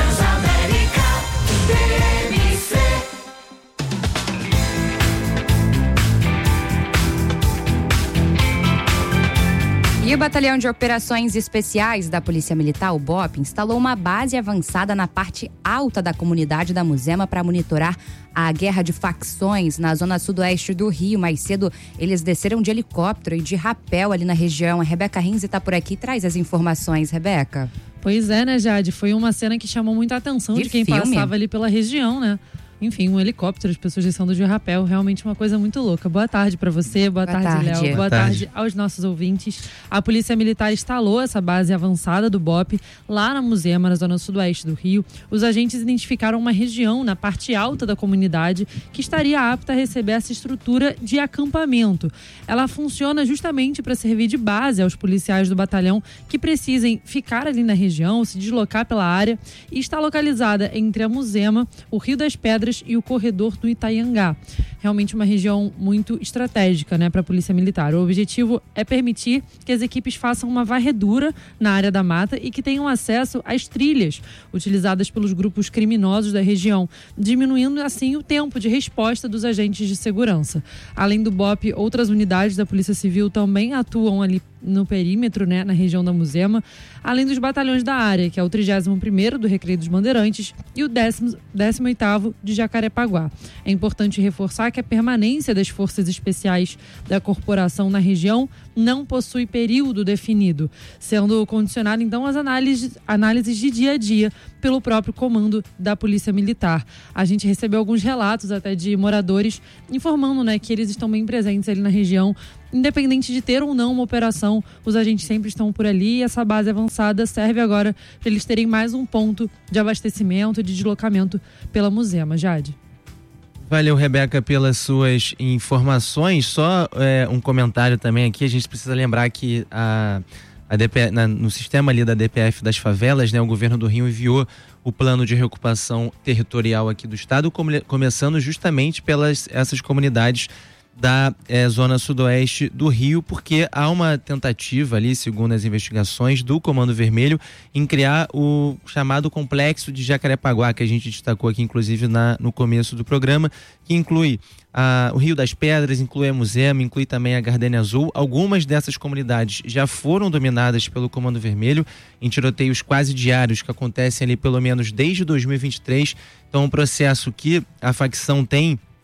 E o Batalhão de Operações Especiais da Polícia Militar, o B O P, instalou uma base avançada na parte alta da comunidade da Muzema para monitorar a guerra de facções na zona sudoeste do Rio. Mais cedo, eles desceram de helicóptero e de rapel ali na região. A Rebeca Rinzi está por aqui e traz as informações. Rebeca. Pois é, né, Jade? Foi uma cena que chamou muita atenção de, De quem filme. passava ali pela região, né? Enfim, um helicóptero, as pessoas descendo de rapel, realmente uma coisa muito louca. Boa tarde pra você, boa, Boa tarde, tarde. Léo. Boa, Boa tarde. tarde aos nossos ouvintes. A Polícia Militar instalou essa base avançada do B O P lá na Muzema, na zona sudoeste do Rio. Os agentes identificaram uma região na parte alta da comunidade que estaria apta a receber essa estrutura de acampamento. Ela funciona justamente para servir de base aos policiais do batalhão que precisem ficar ali na região, se deslocar pela área, e está localizada entre a Muzema, o Rio das Pedras e o corredor do Itaiangá. Realmente uma região muito estratégica, né, para a Polícia Militar. O objetivo é permitir que as equipes façam uma varredura na área da mata e que tenham acesso às trilhas utilizadas pelos grupos criminosos da região, diminuindo assim o tempo de resposta dos agentes de segurança. Além do B O P, outras unidades da Polícia Civil também atuam ali no perímetro, né, na região da Muzema, além dos batalhões da área, que é o trigésimo primeiro do Recreio dos Bandeirantes e o décimo oitavo de Jacarepaguá. É importante reforçar que a permanência das forças especiais da corporação na região não possui período definido, sendo condicionado então às análises, análises de dia a dia pelo próprio comando da Polícia Militar. A gente recebeu alguns relatos até de moradores informando, né, que eles estão bem presentes ali na região. Independente de ter ou não uma operação, os agentes sempre estão por ali e essa base avançada serve agora para eles terem mais um ponto de abastecimento e de deslocamento pela Muzema. Jade. Valeu, Rebeca, pelas suas informações. Só é, um comentário também aqui. A gente precisa lembrar que a, a D P, na, no sistema ali da D P F das favelas, né, o governo do Rio enviou o plano de reocupação territorial aqui do estado, come, começando justamente pelas essas comunidades da é, zona sudoeste do Rio, porque há uma tentativa ali, segundo as investigações do Comando Vermelho, em criar o chamado complexo de Jacarepaguá, que a gente destacou aqui inclusive na, no começo do programa, que inclui a, o Rio das Pedras, inclui a Muzema, inclui também a Gardênia Azul. Algumas dessas comunidades já foram dominadas pelo Comando Vermelho em tiroteios quase diários que acontecem ali pelo menos desde dois mil e vinte e três. Então, um processo que a facção tem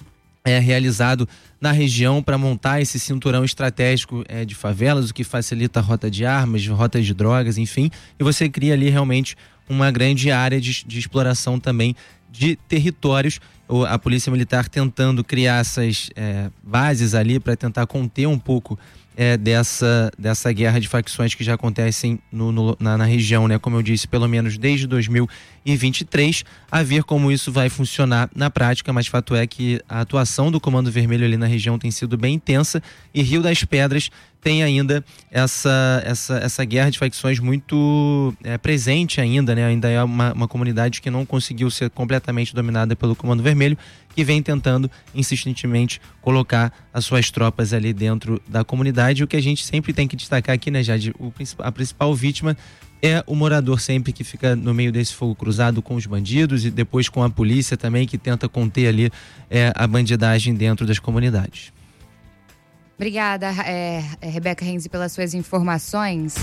é, realizado na região para montar esse cinturão estratégico é, de favelas, o que facilita a rota de armas, rota de drogas, enfim, e você cria ali realmente uma grande área de, de exploração também de territórios. A Polícia Militar tentando criar essas é, bases ali para tentar conter um pouco é, dessa, dessa guerra de facções que já acontecem no, no, na, na região, né? Como eu disse, pelo menos desde dois mil e vinte e três, a ver como isso vai funcionar na prática, mas fato é que a atuação do Comando Vermelho ali na região tem sido bem intensa e Rio das Pedras tem ainda essa, essa, essa guerra de facções muito é, presente ainda, né? Ainda é uma, uma comunidade que não conseguiu ser completamente dominada pelo Comando Vermelho, que vem tentando insistentemente colocar as suas tropas ali dentro da comunidade. O que a gente sempre tem que destacar aqui, né, Jade? O, a principal vítima é o morador sempre que fica no meio desse fogo cruzado com os bandidos e depois com a polícia também, que tenta conter ali é, a bandidagem dentro das comunidades. Obrigada, é, Rebeca Renzi, pelas suas informações.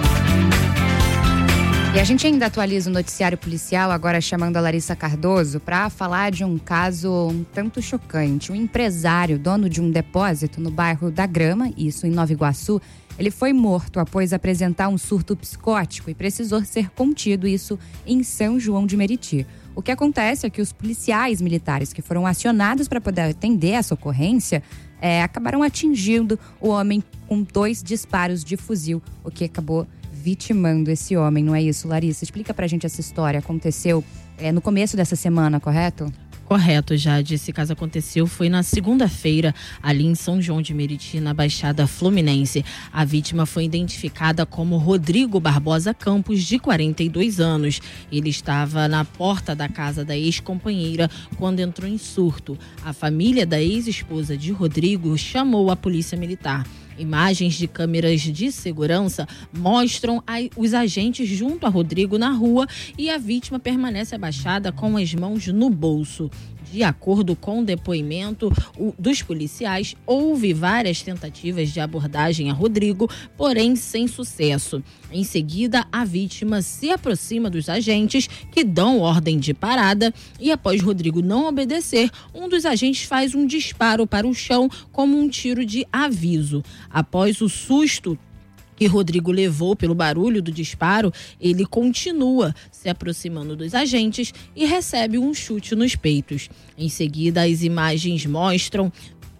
E a gente ainda atualiza o noticiário policial, agora chamando a Larissa Cardoso para falar de um caso um tanto chocante. Um empresário, dono de um depósito no bairro da Grama, isso em Nova Iguaçu, ele foi morto após apresentar um surto psicótico e precisou ser contido, isso em São João de Meriti. O que acontece é que os policiais militares que foram acionados para poder atender essa ocorrência é, acabaram atingindo o homem com dois disparos de fuzil, o que acabou vitimando esse homem, não é isso, Larissa? Explica pra gente essa história. Aconteceu é, no começo dessa semana, correto? Correto, Jade. Esse caso aconteceu, foi na segunda-feira, ali em São João de Meriti, na Baixada Fluminense. A vítima foi identificada como Rodrigo Barbosa Campos, de quarenta e dois anos. Ele estava na porta da casa da ex-companheira quando entrou em surto. A família da ex-esposa de Rodrigo chamou a polícia militar. Imagens de câmeras de segurança mostram a, os agentes junto a Rodrigo na rua e a vítima permanece abaixada com as mãos no bolso. De acordo com o depoimento o, dos policiais, houve várias tentativas de abordagem a Rodrigo, porém sem sucesso. Em seguida, a vítima se aproxima dos agentes, que dão ordem de parada, e após Rodrigo não obedecer, um dos agentes faz um disparo para o chão como um tiro de aviso. Após o susto que Rodrigo levou pelo barulho do disparo, ele continua se aproximando dos agentes e recebe um chute nos peitos. Em seguida, as imagens mostram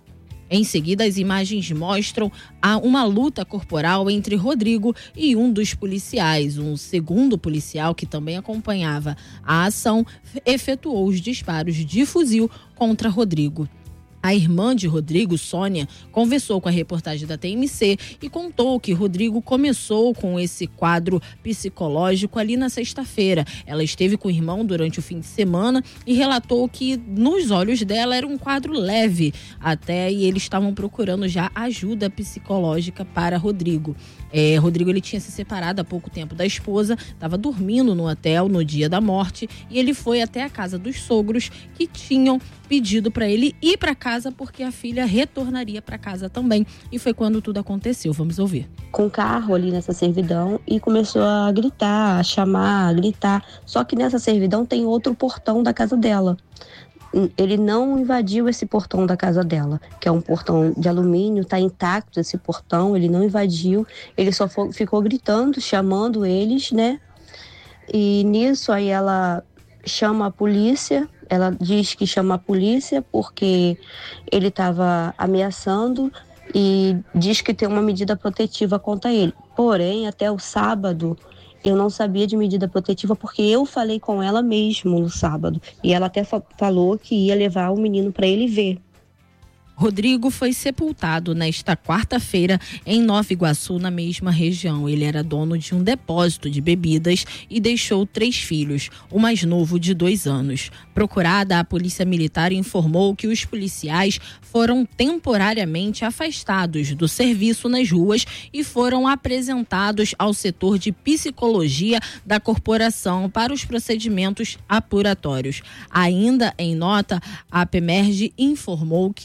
Em seguida, as imagens mostram uma luta corporal entre Rodrigo e um dos policiais. Um segundo policial, que também acompanhava a ação, efetuou os disparos de fuzil contra Rodrigo. A irmã de Rodrigo, Sônia, conversou com a reportagem da T M C e contou que Rodrigo começou com esse quadro psicológico ali na sexta-feira. Ela esteve com o irmão durante o fim de semana e relatou que nos olhos dela era um quadro leve até, e eles estavam procurando já ajuda psicológica para Rodrigo. É, Rodrigo ele tinha se separado há pouco tempo da esposa, estava dormindo no hotel no dia da morte e ele foi até a casa dos sogros, que tinham pedido para ele ir para casa porque a filha retornaria para casa também. E foi quando tudo aconteceu. Vamos ouvir. Com o carro ali nessa servidão e começou a gritar, a chamar, a gritar. Só que nessa servidão tem outro portão da casa dela. Ele não invadiu esse portão da casa dela, que é um portão de alumínio, tá intacto esse portão, ele não invadiu, ele só foi, ficou gritando, chamando eles, né? E nisso aí ela chama a polícia, ela diz que chama a polícia porque ele estava ameaçando e diz que tem uma medida protetiva contra ele. Porém, até o sábado, eu não sabia de medida protetiva porque eu falei com ela mesmo no sábado. E ela até fa- falou que ia levar o menino para ele ver. Rodrigo foi sepultado nesta quarta-feira em Nova Iguaçu, na mesma região. Ele era dono de um depósito de bebidas e deixou três filhos, o mais novo de dois anos. Procurada, a Polícia Militar informou que os policiais foram temporariamente afastados do serviço nas ruas e foram apresentados ao setor de psicologia da corporação para os procedimentos apuratórios. Ainda em nota, a PEMERGE informou que o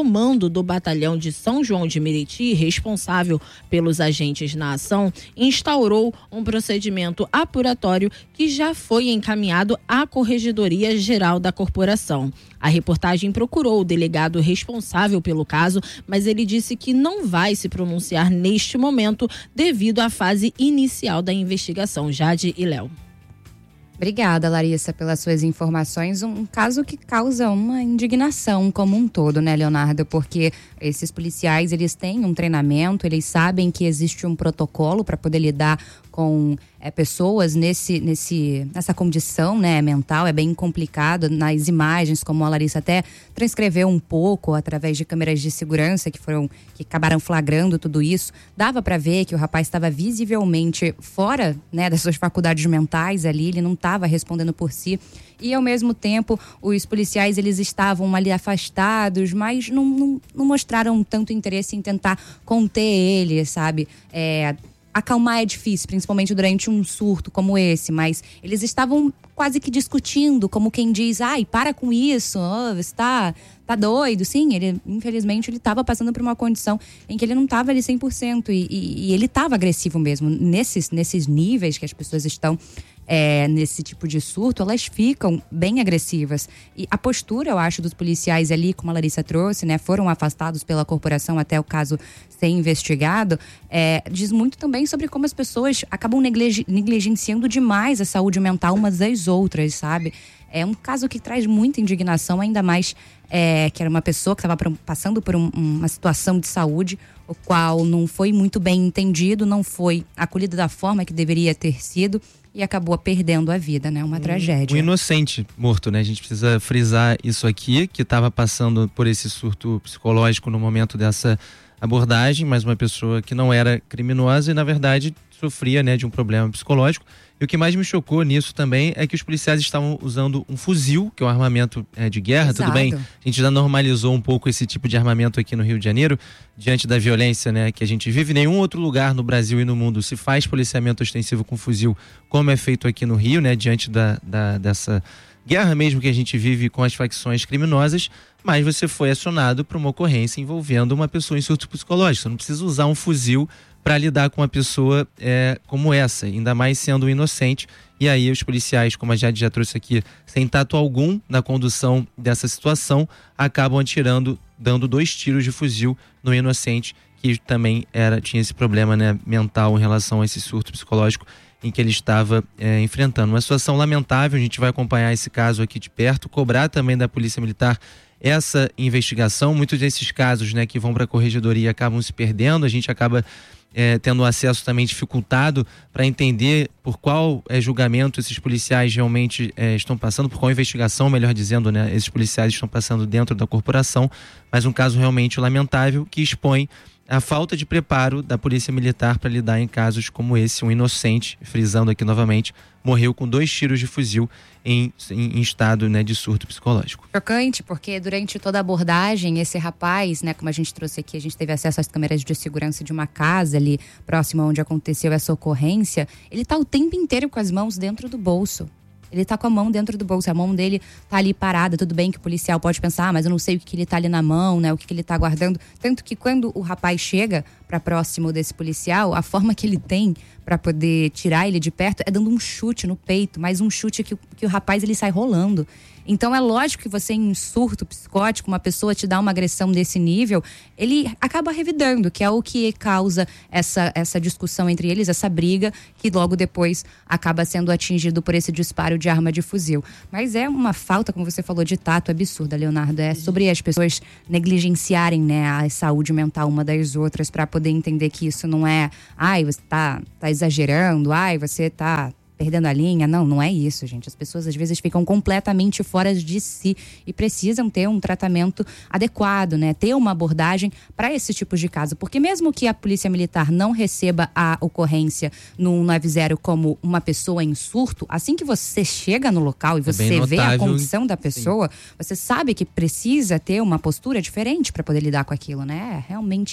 comando do batalhão de São João de Meriti, responsável pelos agentes na ação, instaurou um procedimento apuratório que já foi encaminhado à Corregedoria Geral da Corporação. A reportagem procurou o delegado responsável pelo caso, mas ele disse que não vai se pronunciar neste momento devido à fase inicial da investigação. Jade e Léo. Obrigada, Larissa, pelas suas informações. Um caso que causa uma indignação como um todo, né, Leonardo? Porque esses policiais, eles têm um treinamento, eles sabem que existe um protocolo para poder lidar com é, pessoas nesse, nesse, nessa condição, né, mental. É bem complicado. Nas imagens, como a Larissa até transcreveu um pouco através de câmeras de segurança que foram, que acabaram flagrando tudo isso, dava para ver que o rapaz estava visivelmente fora, né, das suas faculdades mentais ali. Ele não estava respondendo por si. E, ao mesmo tempo, os policiais, eles estavam ali afastados, mas não, não, não mostraram tanto interesse em tentar conter ele, sabe? É, acalmar é difícil, principalmente durante um surto como esse, mas eles estavam quase que discutindo, como quem diz, ai, para com isso, oh, você tá, tá doido. Sim, ele, infelizmente, ele estava passando por uma condição em que ele não estava ali cem por cento e, e, e ele estava agressivo mesmo. Nesses, nesses níveis que as pessoas estão É, nesse tipo de surto, elas ficam bem agressivas. E a postura, eu acho, dos policiais ali, como a Larissa trouxe, né, foram afastados pela corporação até o caso ser investigado, é, diz muito também sobre como as pessoas acabam negligen- negligenciando demais a saúde mental umas das outras, sabe? É um caso que traz muita indignação, ainda mais é, que era uma pessoa que estava passando por um, uma situação de saúde, o qual não foi muito bem entendido, não foi acolhido da forma que deveria ter sido, e acabou perdendo a vida, né? Uma um, tragédia. Um inocente morto, né? A gente precisa frisar isso aqui, que estava passando por esse surto psicológico no momento dessa abordagem, mas uma pessoa que não era criminosa e, na verdade, sofria, né, de um problema psicológico. E o que mais me chocou nisso também é que os policiais estavam usando um fuzil, que é um armamento é, de guerra. Exato. Tudo bem, a gente já normalizou um pouco esse tipo de armamento aqui no Rio de Janeiro, diante da violência, né, que a gente vive. Em nenhum outro lugar no Brasil e no mundo se faz policiamento ostensivo com fuzil como é feito aqui no Rio, né, diante da, da, dessa guerra mesmo que a gente vive com as facções criminosas. Mas você foi acionado para uma ocorrência envolvendo uma pessoa em surto psicológico. Você não precisa usar um fuzil para lidar com uma pessoa é, como essa, ainda mais sendo um inocente. E aí os policiais, como a Jade já trouxe aqui, sem tato algum na condução dessa situação, acabam atirando, dando dois tiros de fuzil no inocente, que também era, tinha esse problema, né, mental em relação a esse surto psicológico em que ele estava é, enfrentando. Uma situação lamentável, a gente vai acompanhar esse caso aqui de perto, cobrar também da Polícia Militar essa investigação. Muitos desses casos, né, que vão para a Corregedoria acabam se perdendo, a gente acaba É, tendo acesso também dificultado para entender por qual é, julgamento esses policiais realmente é, estão passando, por qual investigação, melhor dizendo, né, esses policiais estão passando dentro da corporação. Mas um caso realmente lamentável que expõe a falta de preparo da Polícia Militar para lidar em casos como esse. Um inocente, frisando aqui novamente, morreu com dois tiros de fuzil em, em, em estado, né, de surto psicológico. Chocante, porque durante toda a abordagem, esse rapaz, né, como a gente trouxe aqui, a gente teve acesso às câmeras de segurança de uma casa ali próxima onde aconteceu essa ocorrência, ele tá o tempo inteiro com as mãos dentro do bolso. Ele tá com a mão dentro do bolso, a mão dele tá ali parada. Tudo bem que o policial pode pensar, ah, mas eu não sei o que, que ele tá ali na mão, né? O que, que ele tá guardando. Tanto que quando o rapaz chega para próximo desse policial, a forma que ele tem para poder tirar ele de perto é dando um chute no peito, mas um chute que, que o rapaz ele sai rolando. Então é lógico que você, em surto psicótico, uma pessoa te dá uma agressão desse nível, ele acaba revidando, que é o que causa essa, essa discussão entre eles, essa briga, que logo depois acaba sendo atingido por esse disparo de arma de fuzil. Mas é uma falta, como você falou, de tato absurda, Leonardo. É sobre as pessoas negligenciarem, né, a saúde mental uma das outras para poder entender que isso não é, ai, você tá, tá exagerando, ai, você tá perdendo a linha. Não, não é isso, gente. As pessoas às vezes ficam completamente fora de si e precisam ter um tratamento adequado, né? Ter uma abordagem para esse tipo de caso. Porque mesmo que a Polícia Militar não receba a ocorrência no um nove zero como uma pessoa em surto, assim que você chega no local e você é vê a condição da pessoa, sim, você sabe que precisa ter uma postura diferente para poder lidar com aquilo, né? É realmente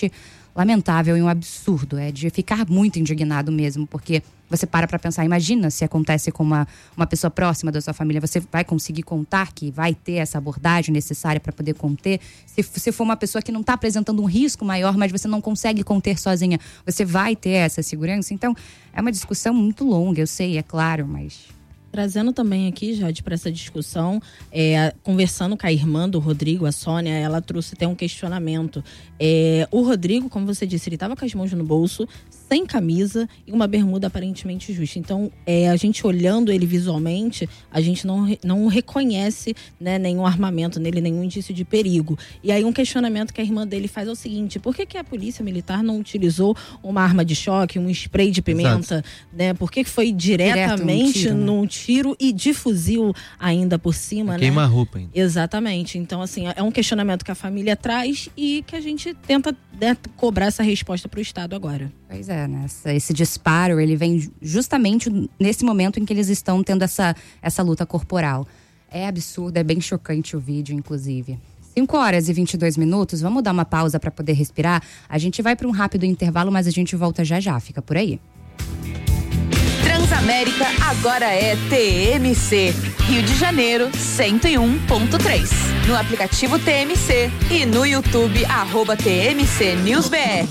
lamentável e um absurdo. É de ficar muito indignado mesmo, porque você para pra pensar, imagina se acontece com uma, uma pessoa próxima da sua família, você vai conseguir contar que vai ter essa abordagem necessária para poder conter? Se, se for uma pessoa que não está apresentando um risco maior, mas você não consegue conter sozinha, você vai ter essa segurança? Então, é uma discussão muito longa, eu sei, é claro, mas... Trazendo também aqui, Jade, para essa discussão, é, conversando com a irmã do Rodrigo, a Sônia, ela trouxe até um questionamento. É, o Rodrigo, como você disse, ele estava com as mãos no bolso, sem camisa e uma bermuda aparentemente justa. Então, é, a gente olhando ele visualmente, a gente não, não reconhece, né, nenhum armamento nele, nenhum indício de perigo. E aí um questionamento que a irmã dele faz é o seguinte: por que, que a polícia militar não utilizou uma arma de choque, um spray de pimenta, né? Por que foi diretamente Direto, um tiro, né? num tiro e de fuzil ainda por cima, né? Queima a roupa ainda. Exatamente. Então, assim, é um questionamento que a família traz e que a gente tenta, né, cobrar essa resposta para o Estado agora. Pois é, né? Esse disparo, ele vem justamente nesse momento em que eles estão tendo essa, essa luta corporal. É absurdo, é bem chocante o vídeo, inclusive. cinco horas e vinte e dois minutos, vamos dar uma pausa para poder respirar? A gente vai para um rápido intervalo, mas a gente volta já já, fica por aí. Transamérica agora é T M C, Rio de Janeiro cento e um ponto três. No aplicativo T M C e no YouTube, arroba T M C News B R.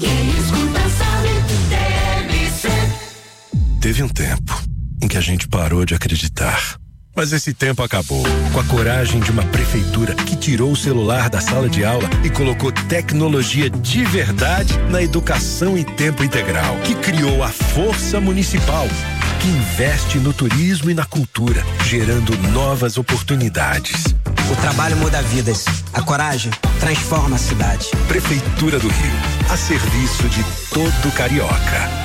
Teve um tempo em que a gente parou de acreditar. Mas esse tempo acabou, com a coragem de uma prefeitura que tirou o celular da sala de aula e colocou tecnologia de verdade na educação em tempo integral, que criou a Força Municipal, que investe no turismo e na cultura, gerando novas oportunidades. O trabalho muda vidas, a coragem transforma a cidade. Prefeitura do Rio, a serviço de todo carioca.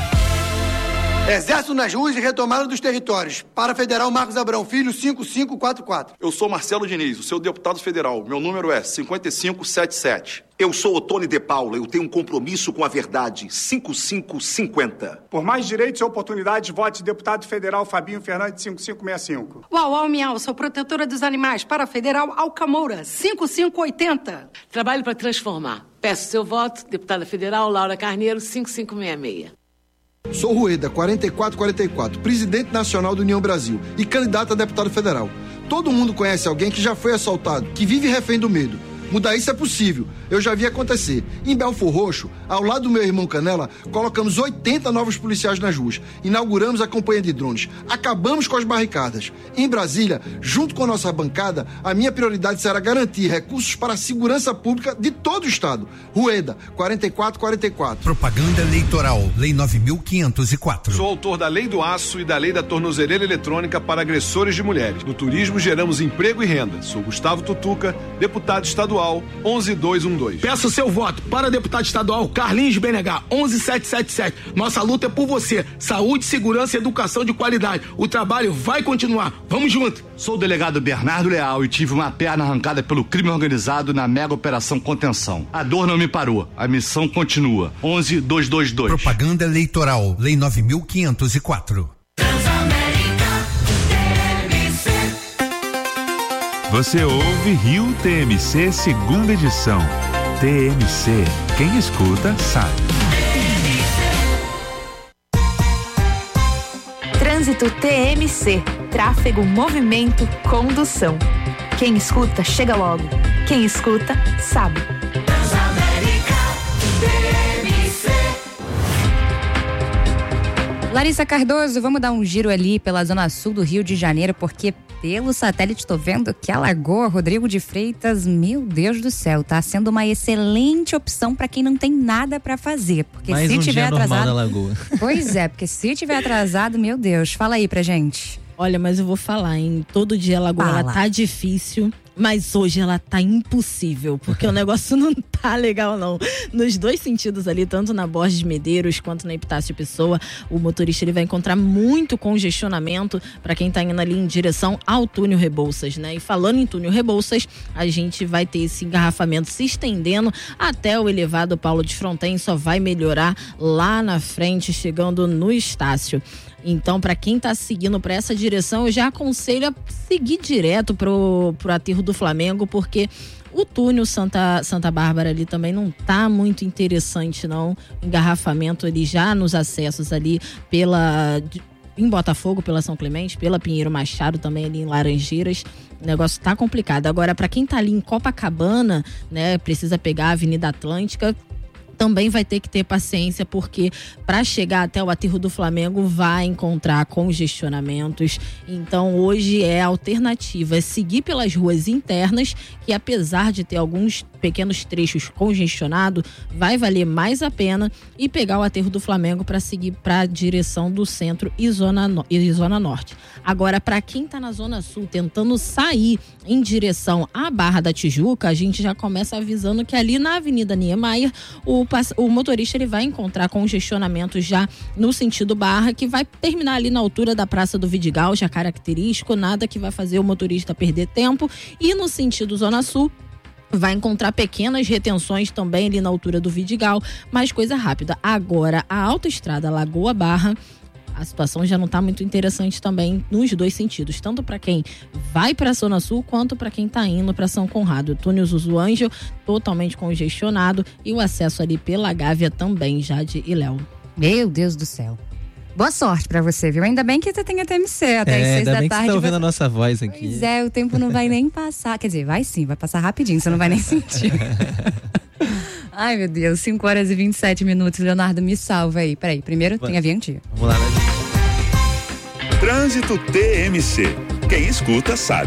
Exército nas ruas e retomada dos territórios. Para Federal Marcos Abrão Filho, cinco cinco quatro quatro. Eu sou Marcelo Diniz, o seu deputado federal. Meu número é cinco cinco sete sete. Eu sou Otônio de Paula, eu tenho um compromisso com a verdade. cinco cinco cinco zero. Por mais direitos e oportunidades, vote deputado federal Fabinho Fernandes, cinco cinco seis cinco. Uau, uau, miau, sou protetora dos animais. Para Federal Alcamoura, cinco cinco oito zero. Trabalho para transformar. Peço seu voto, deputada federal Laura Carneiro, cinco cinco seis seis. Sou Rueda, quarenta e quatro quarenta e quatro, presidente nacional do União Brasil e candidato a deputado federal. Todo mundo conhece alguém que já foi assaltado, que vive refém do medo. Mudar isso é possível, eu já vi acontecer. Em Belfor Roxo, ao lado do meu irmão Canela, colocamos oitenta novos policiais nas ruas, inauguramos a campanha de drones, acabamos com as barricadas. Em Brasília, junto com a nossa bancada, a minha prioridade será garantir recursos para a segurança pública de todo o estado. Rueda, quarenta e quatro quarenta e quatro. Propaganda eleitoral, Lei nove mil quinhentos e quatro. Sou autor da Lei do Aço e da Lei da Tornozeleira Eletrônica para agressores de mulheres. No turismo geramos emprego e renda. Sou Gustavo Tutuca, deputado estadual onze dois um dois. Peço seu voto para deputado estadual Carlinhos B N H onze sete sete sete. Nossa luta é por você. Saúde, segurança e educação de qualidade. O trabalho vai continuar. Vamos junto. Sou o delegado Bernardo Leal e tive uma perna arrancada pelo crime organizado na mega operação Contenção. A dor não me parou. A missão continua. onze dois dois dois. Propaganda eleitoral, Lei nove mil quinhentos e quatro. Você ouve Rio T M C segunda edição. T M C, quem escuta sabe. Trânsito T M C, tráfego, movimento, condução. Quem escuta, chega logo. Quem escuta, sabe. Larissa Cardoso, vamos dar um giro ali pela zona sul do Rio de Janeiro, porque pelo satélite tô vendo que a Lagoa Rodrigo de Freitas, meu Deus do céu, tá sendo uma excelente opção para quem não tem nada para fazer, porque Mais se um tiver dia normal atrasado, da Lagoa. Pois é, porque se tiver atrasado, meu Deus, fala aí pra gente. Olha, mas eu vou falar, hein? Todo dia a Lagoa ela tá difícil, mas hoje ela tá impossível, porque o negócio não tá legal, não. Nos dois sentidos ali, tanto na Borges de Medeiros quanto na Epitácio Pessoa, o motorista ele vai encontrar muito congestionamento para quem tá indo ali em direção ao túnel Rebouças, né? E falando em túnel Rebouças, a gente vai ter esse engarrafamento se estendendo até o elevado Paulo de Fronten, só vai melhorar lá na frente, chegando no Estácio. Então, para quem tá seguindo para essa direção, eu já aconselho a seguir direto pro, pro aterro do Flamengo, porque o túnel Santa, Santa Bárbara ali também não tá muito interessante, não. Engarrafamento ali já nos acessos ali pela... em Botafogo, pela São Clemente, pela Pinheiro Machado, também ali em Laranjeiras. O negócio tá complicado. Agora, para quem tá ali em Copacabana, né, precisa pegar a Avenida Atlântica, também vai ter que ter paciência, porque para chegar até o aterro do Flamengo vai encontrar congestionamentos. Então hoje é a alternativa, é seguir pelas ruas internas, que apesar de ter alguns pequenos trechos congestionados, vai valer mais a pena, e pegar o aterro do Flamengo para seguir para a direção do centro e zona, no, e zona norte. Agora, para quem está na zona sul tentando sair em direção à Barra da Tijuca, a gente já começa avisando que ali na Avenida Niemeyer o O motorista ele vai encontrar congestionamento já no sentido Barra, que vai terminar ali na altura da Praça do Vidigal, já característico, nada que vai fazer o motorista perder tempo. E no sentido Zona Sul, vai encontrar pequenas retenções também ali na altura do Vidigal, mas coisa rápida. Agora, a autoestrada Lagoa Barra, a situação já não está muito interessante também nos dois sentidos, tanto para quem vai para a Zona Sul quanto para quem está indo para São Conrado. O túnel Zuzu Ângel totalmente congestionado e o acesso ali pela Gávea também, Jade e Léo. Meu Deus do céu. Boa sorte pra você, viu? Ainda bem que você tem a T M C até é, as seis da bem tarde. Que você tá ouvindo você... a nossa voz aqui. Pois é, o tempo não vai nem passar. Quer dizer, vai sim, vai passar rapidinho, você não vai nem sentir. Ai, meu Deus, cinco horas e vinte e sete minutos. Leonardo, me salva aí. Peraí, primeiro tem a vinheta. Vamos lá, né? Trânsito T M C. Quem escuta sabe.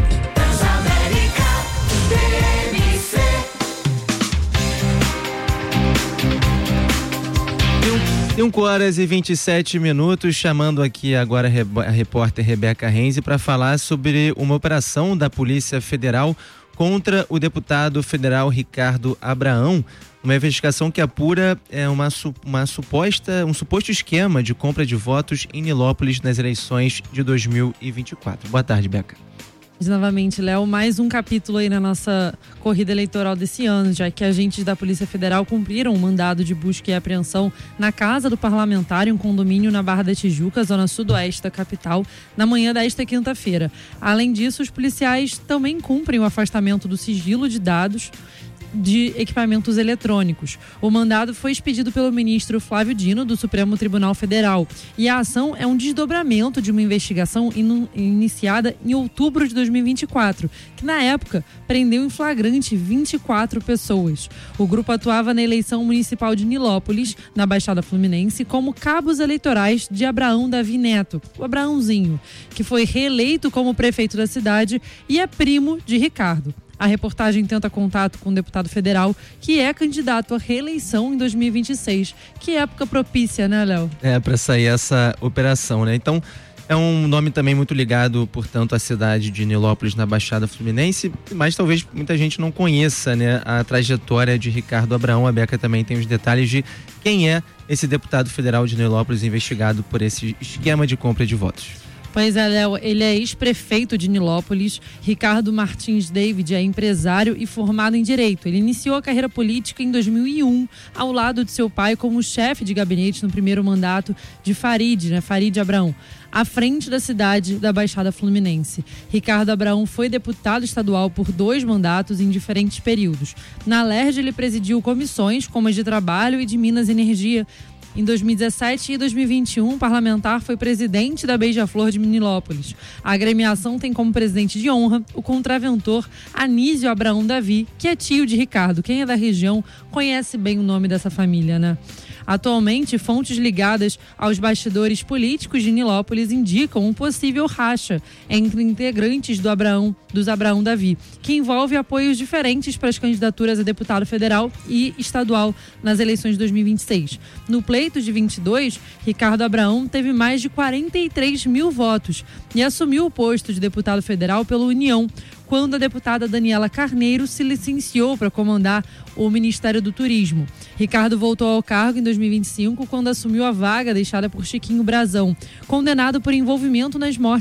cinco horas e vinte e sete minutos, chamando aqui agora a repórter Rebeca Renzi para falar sobre uma operação da Polícia Federal contra o deputado federal Ricardo Abraão. Uma investigação que apura é uma, uma suposta, um suposto esquema de compra de votos em Nilópolis nas eleições de dois mil e vinte e quatro. Boa tarde, Beca. Novamente, Léo, mais um capítulo aí na nossa corrida eleitoral desse ano, já que agentes da Polícia Federal cumpriram um mandado de busca e apreensão na casa do parlamentar em um condomínio na Barra da Tijuca, zona sudoeste da capital, na manhã desta quinta-feira. Além disso, os policiais também cumprem o afastamento do sigilo de dados de equipamentos eletrônicos. O mandado foi expedido pelo ministro Flávio Dino, do Supremo Tribunal Federal, e a ação é um desdobramento de uma investigação in- iniciada em outubro de dois mil e vinte e quatro, que na época prendeu em flagrante vinte e quatro pessoas. O grupo atuava na eleição municipal de Nilópolis, na Baixada Fluminense, como cabos eleitorais de Abraão Davi Neto, o Abraãozinho, que foi reeleito como prefeito da cidade e é primo de Ricardo. A reportagem tenta contato com o deputado federal, que é candidato à reeleição em dois mil e vinte e seis. Que época propícia, né, Léo? É, para sair essa operação, né? Então, é um nome também muito ligado, portanto, à cidade de Nilópolis, na Baixada Fluminense, mas talvez muita gente não conheça, né, a trajetória de Ricardo Abraão. A Beca também tem os detalhes de quem é esse deputado federal de Nilópolis investigado por esse esquema de compra de votos. Pois é, Léo, ele é ex-prefeito de Nilópolis. Ricardo Martins David é empresário e formado em Direito. Ele iniciou a carreira política em dois mil e um, ao lado de seu pai como chefe de gabinete no primeiro mandato de Farid, né, Farid Abraão, à frente da cidade da Baixada Fluminense. Ricardo Abraão foi deputado estadual por dois mandatos em diferentes períodos. Na L E R J, ele presidiu comissões como as de Trabalho e de Minas e Energia. Em dois mil e dezessete e dois mil e vinte e um, o parlamentar foi presidente da Beija-Flor de Nilópolis. A agremiação tem como presidente de honra o contraventor Anísio Abraão Davi, que é tio de Ricardo. Quem é da região conhece bem o nome dessa família, né? Atualmente, fontes ligadas aos bastidores políticos de Nilópolis indicam um possível racha entre integrantes do Abraão, dos Abraão Davi, que envolve apoios diferentes para as candidaturas a deputado federal e estadual nas eleições de dois mil e vinte e seis. No pleito de vinte e dois, Ricardo Abraão teve mais de quarenta e três mil votos e assumiu o posto de deputado federal pela União, quando a deputada Daniela Carneiro se licenciou para comandar o Ministério do Turismo. Ricardo voltou ao cargo em dois mil e vinte e cinco, quando assumiu a vaga deixada por Chiquinho Brazão, condenado por envolvimento nas mortes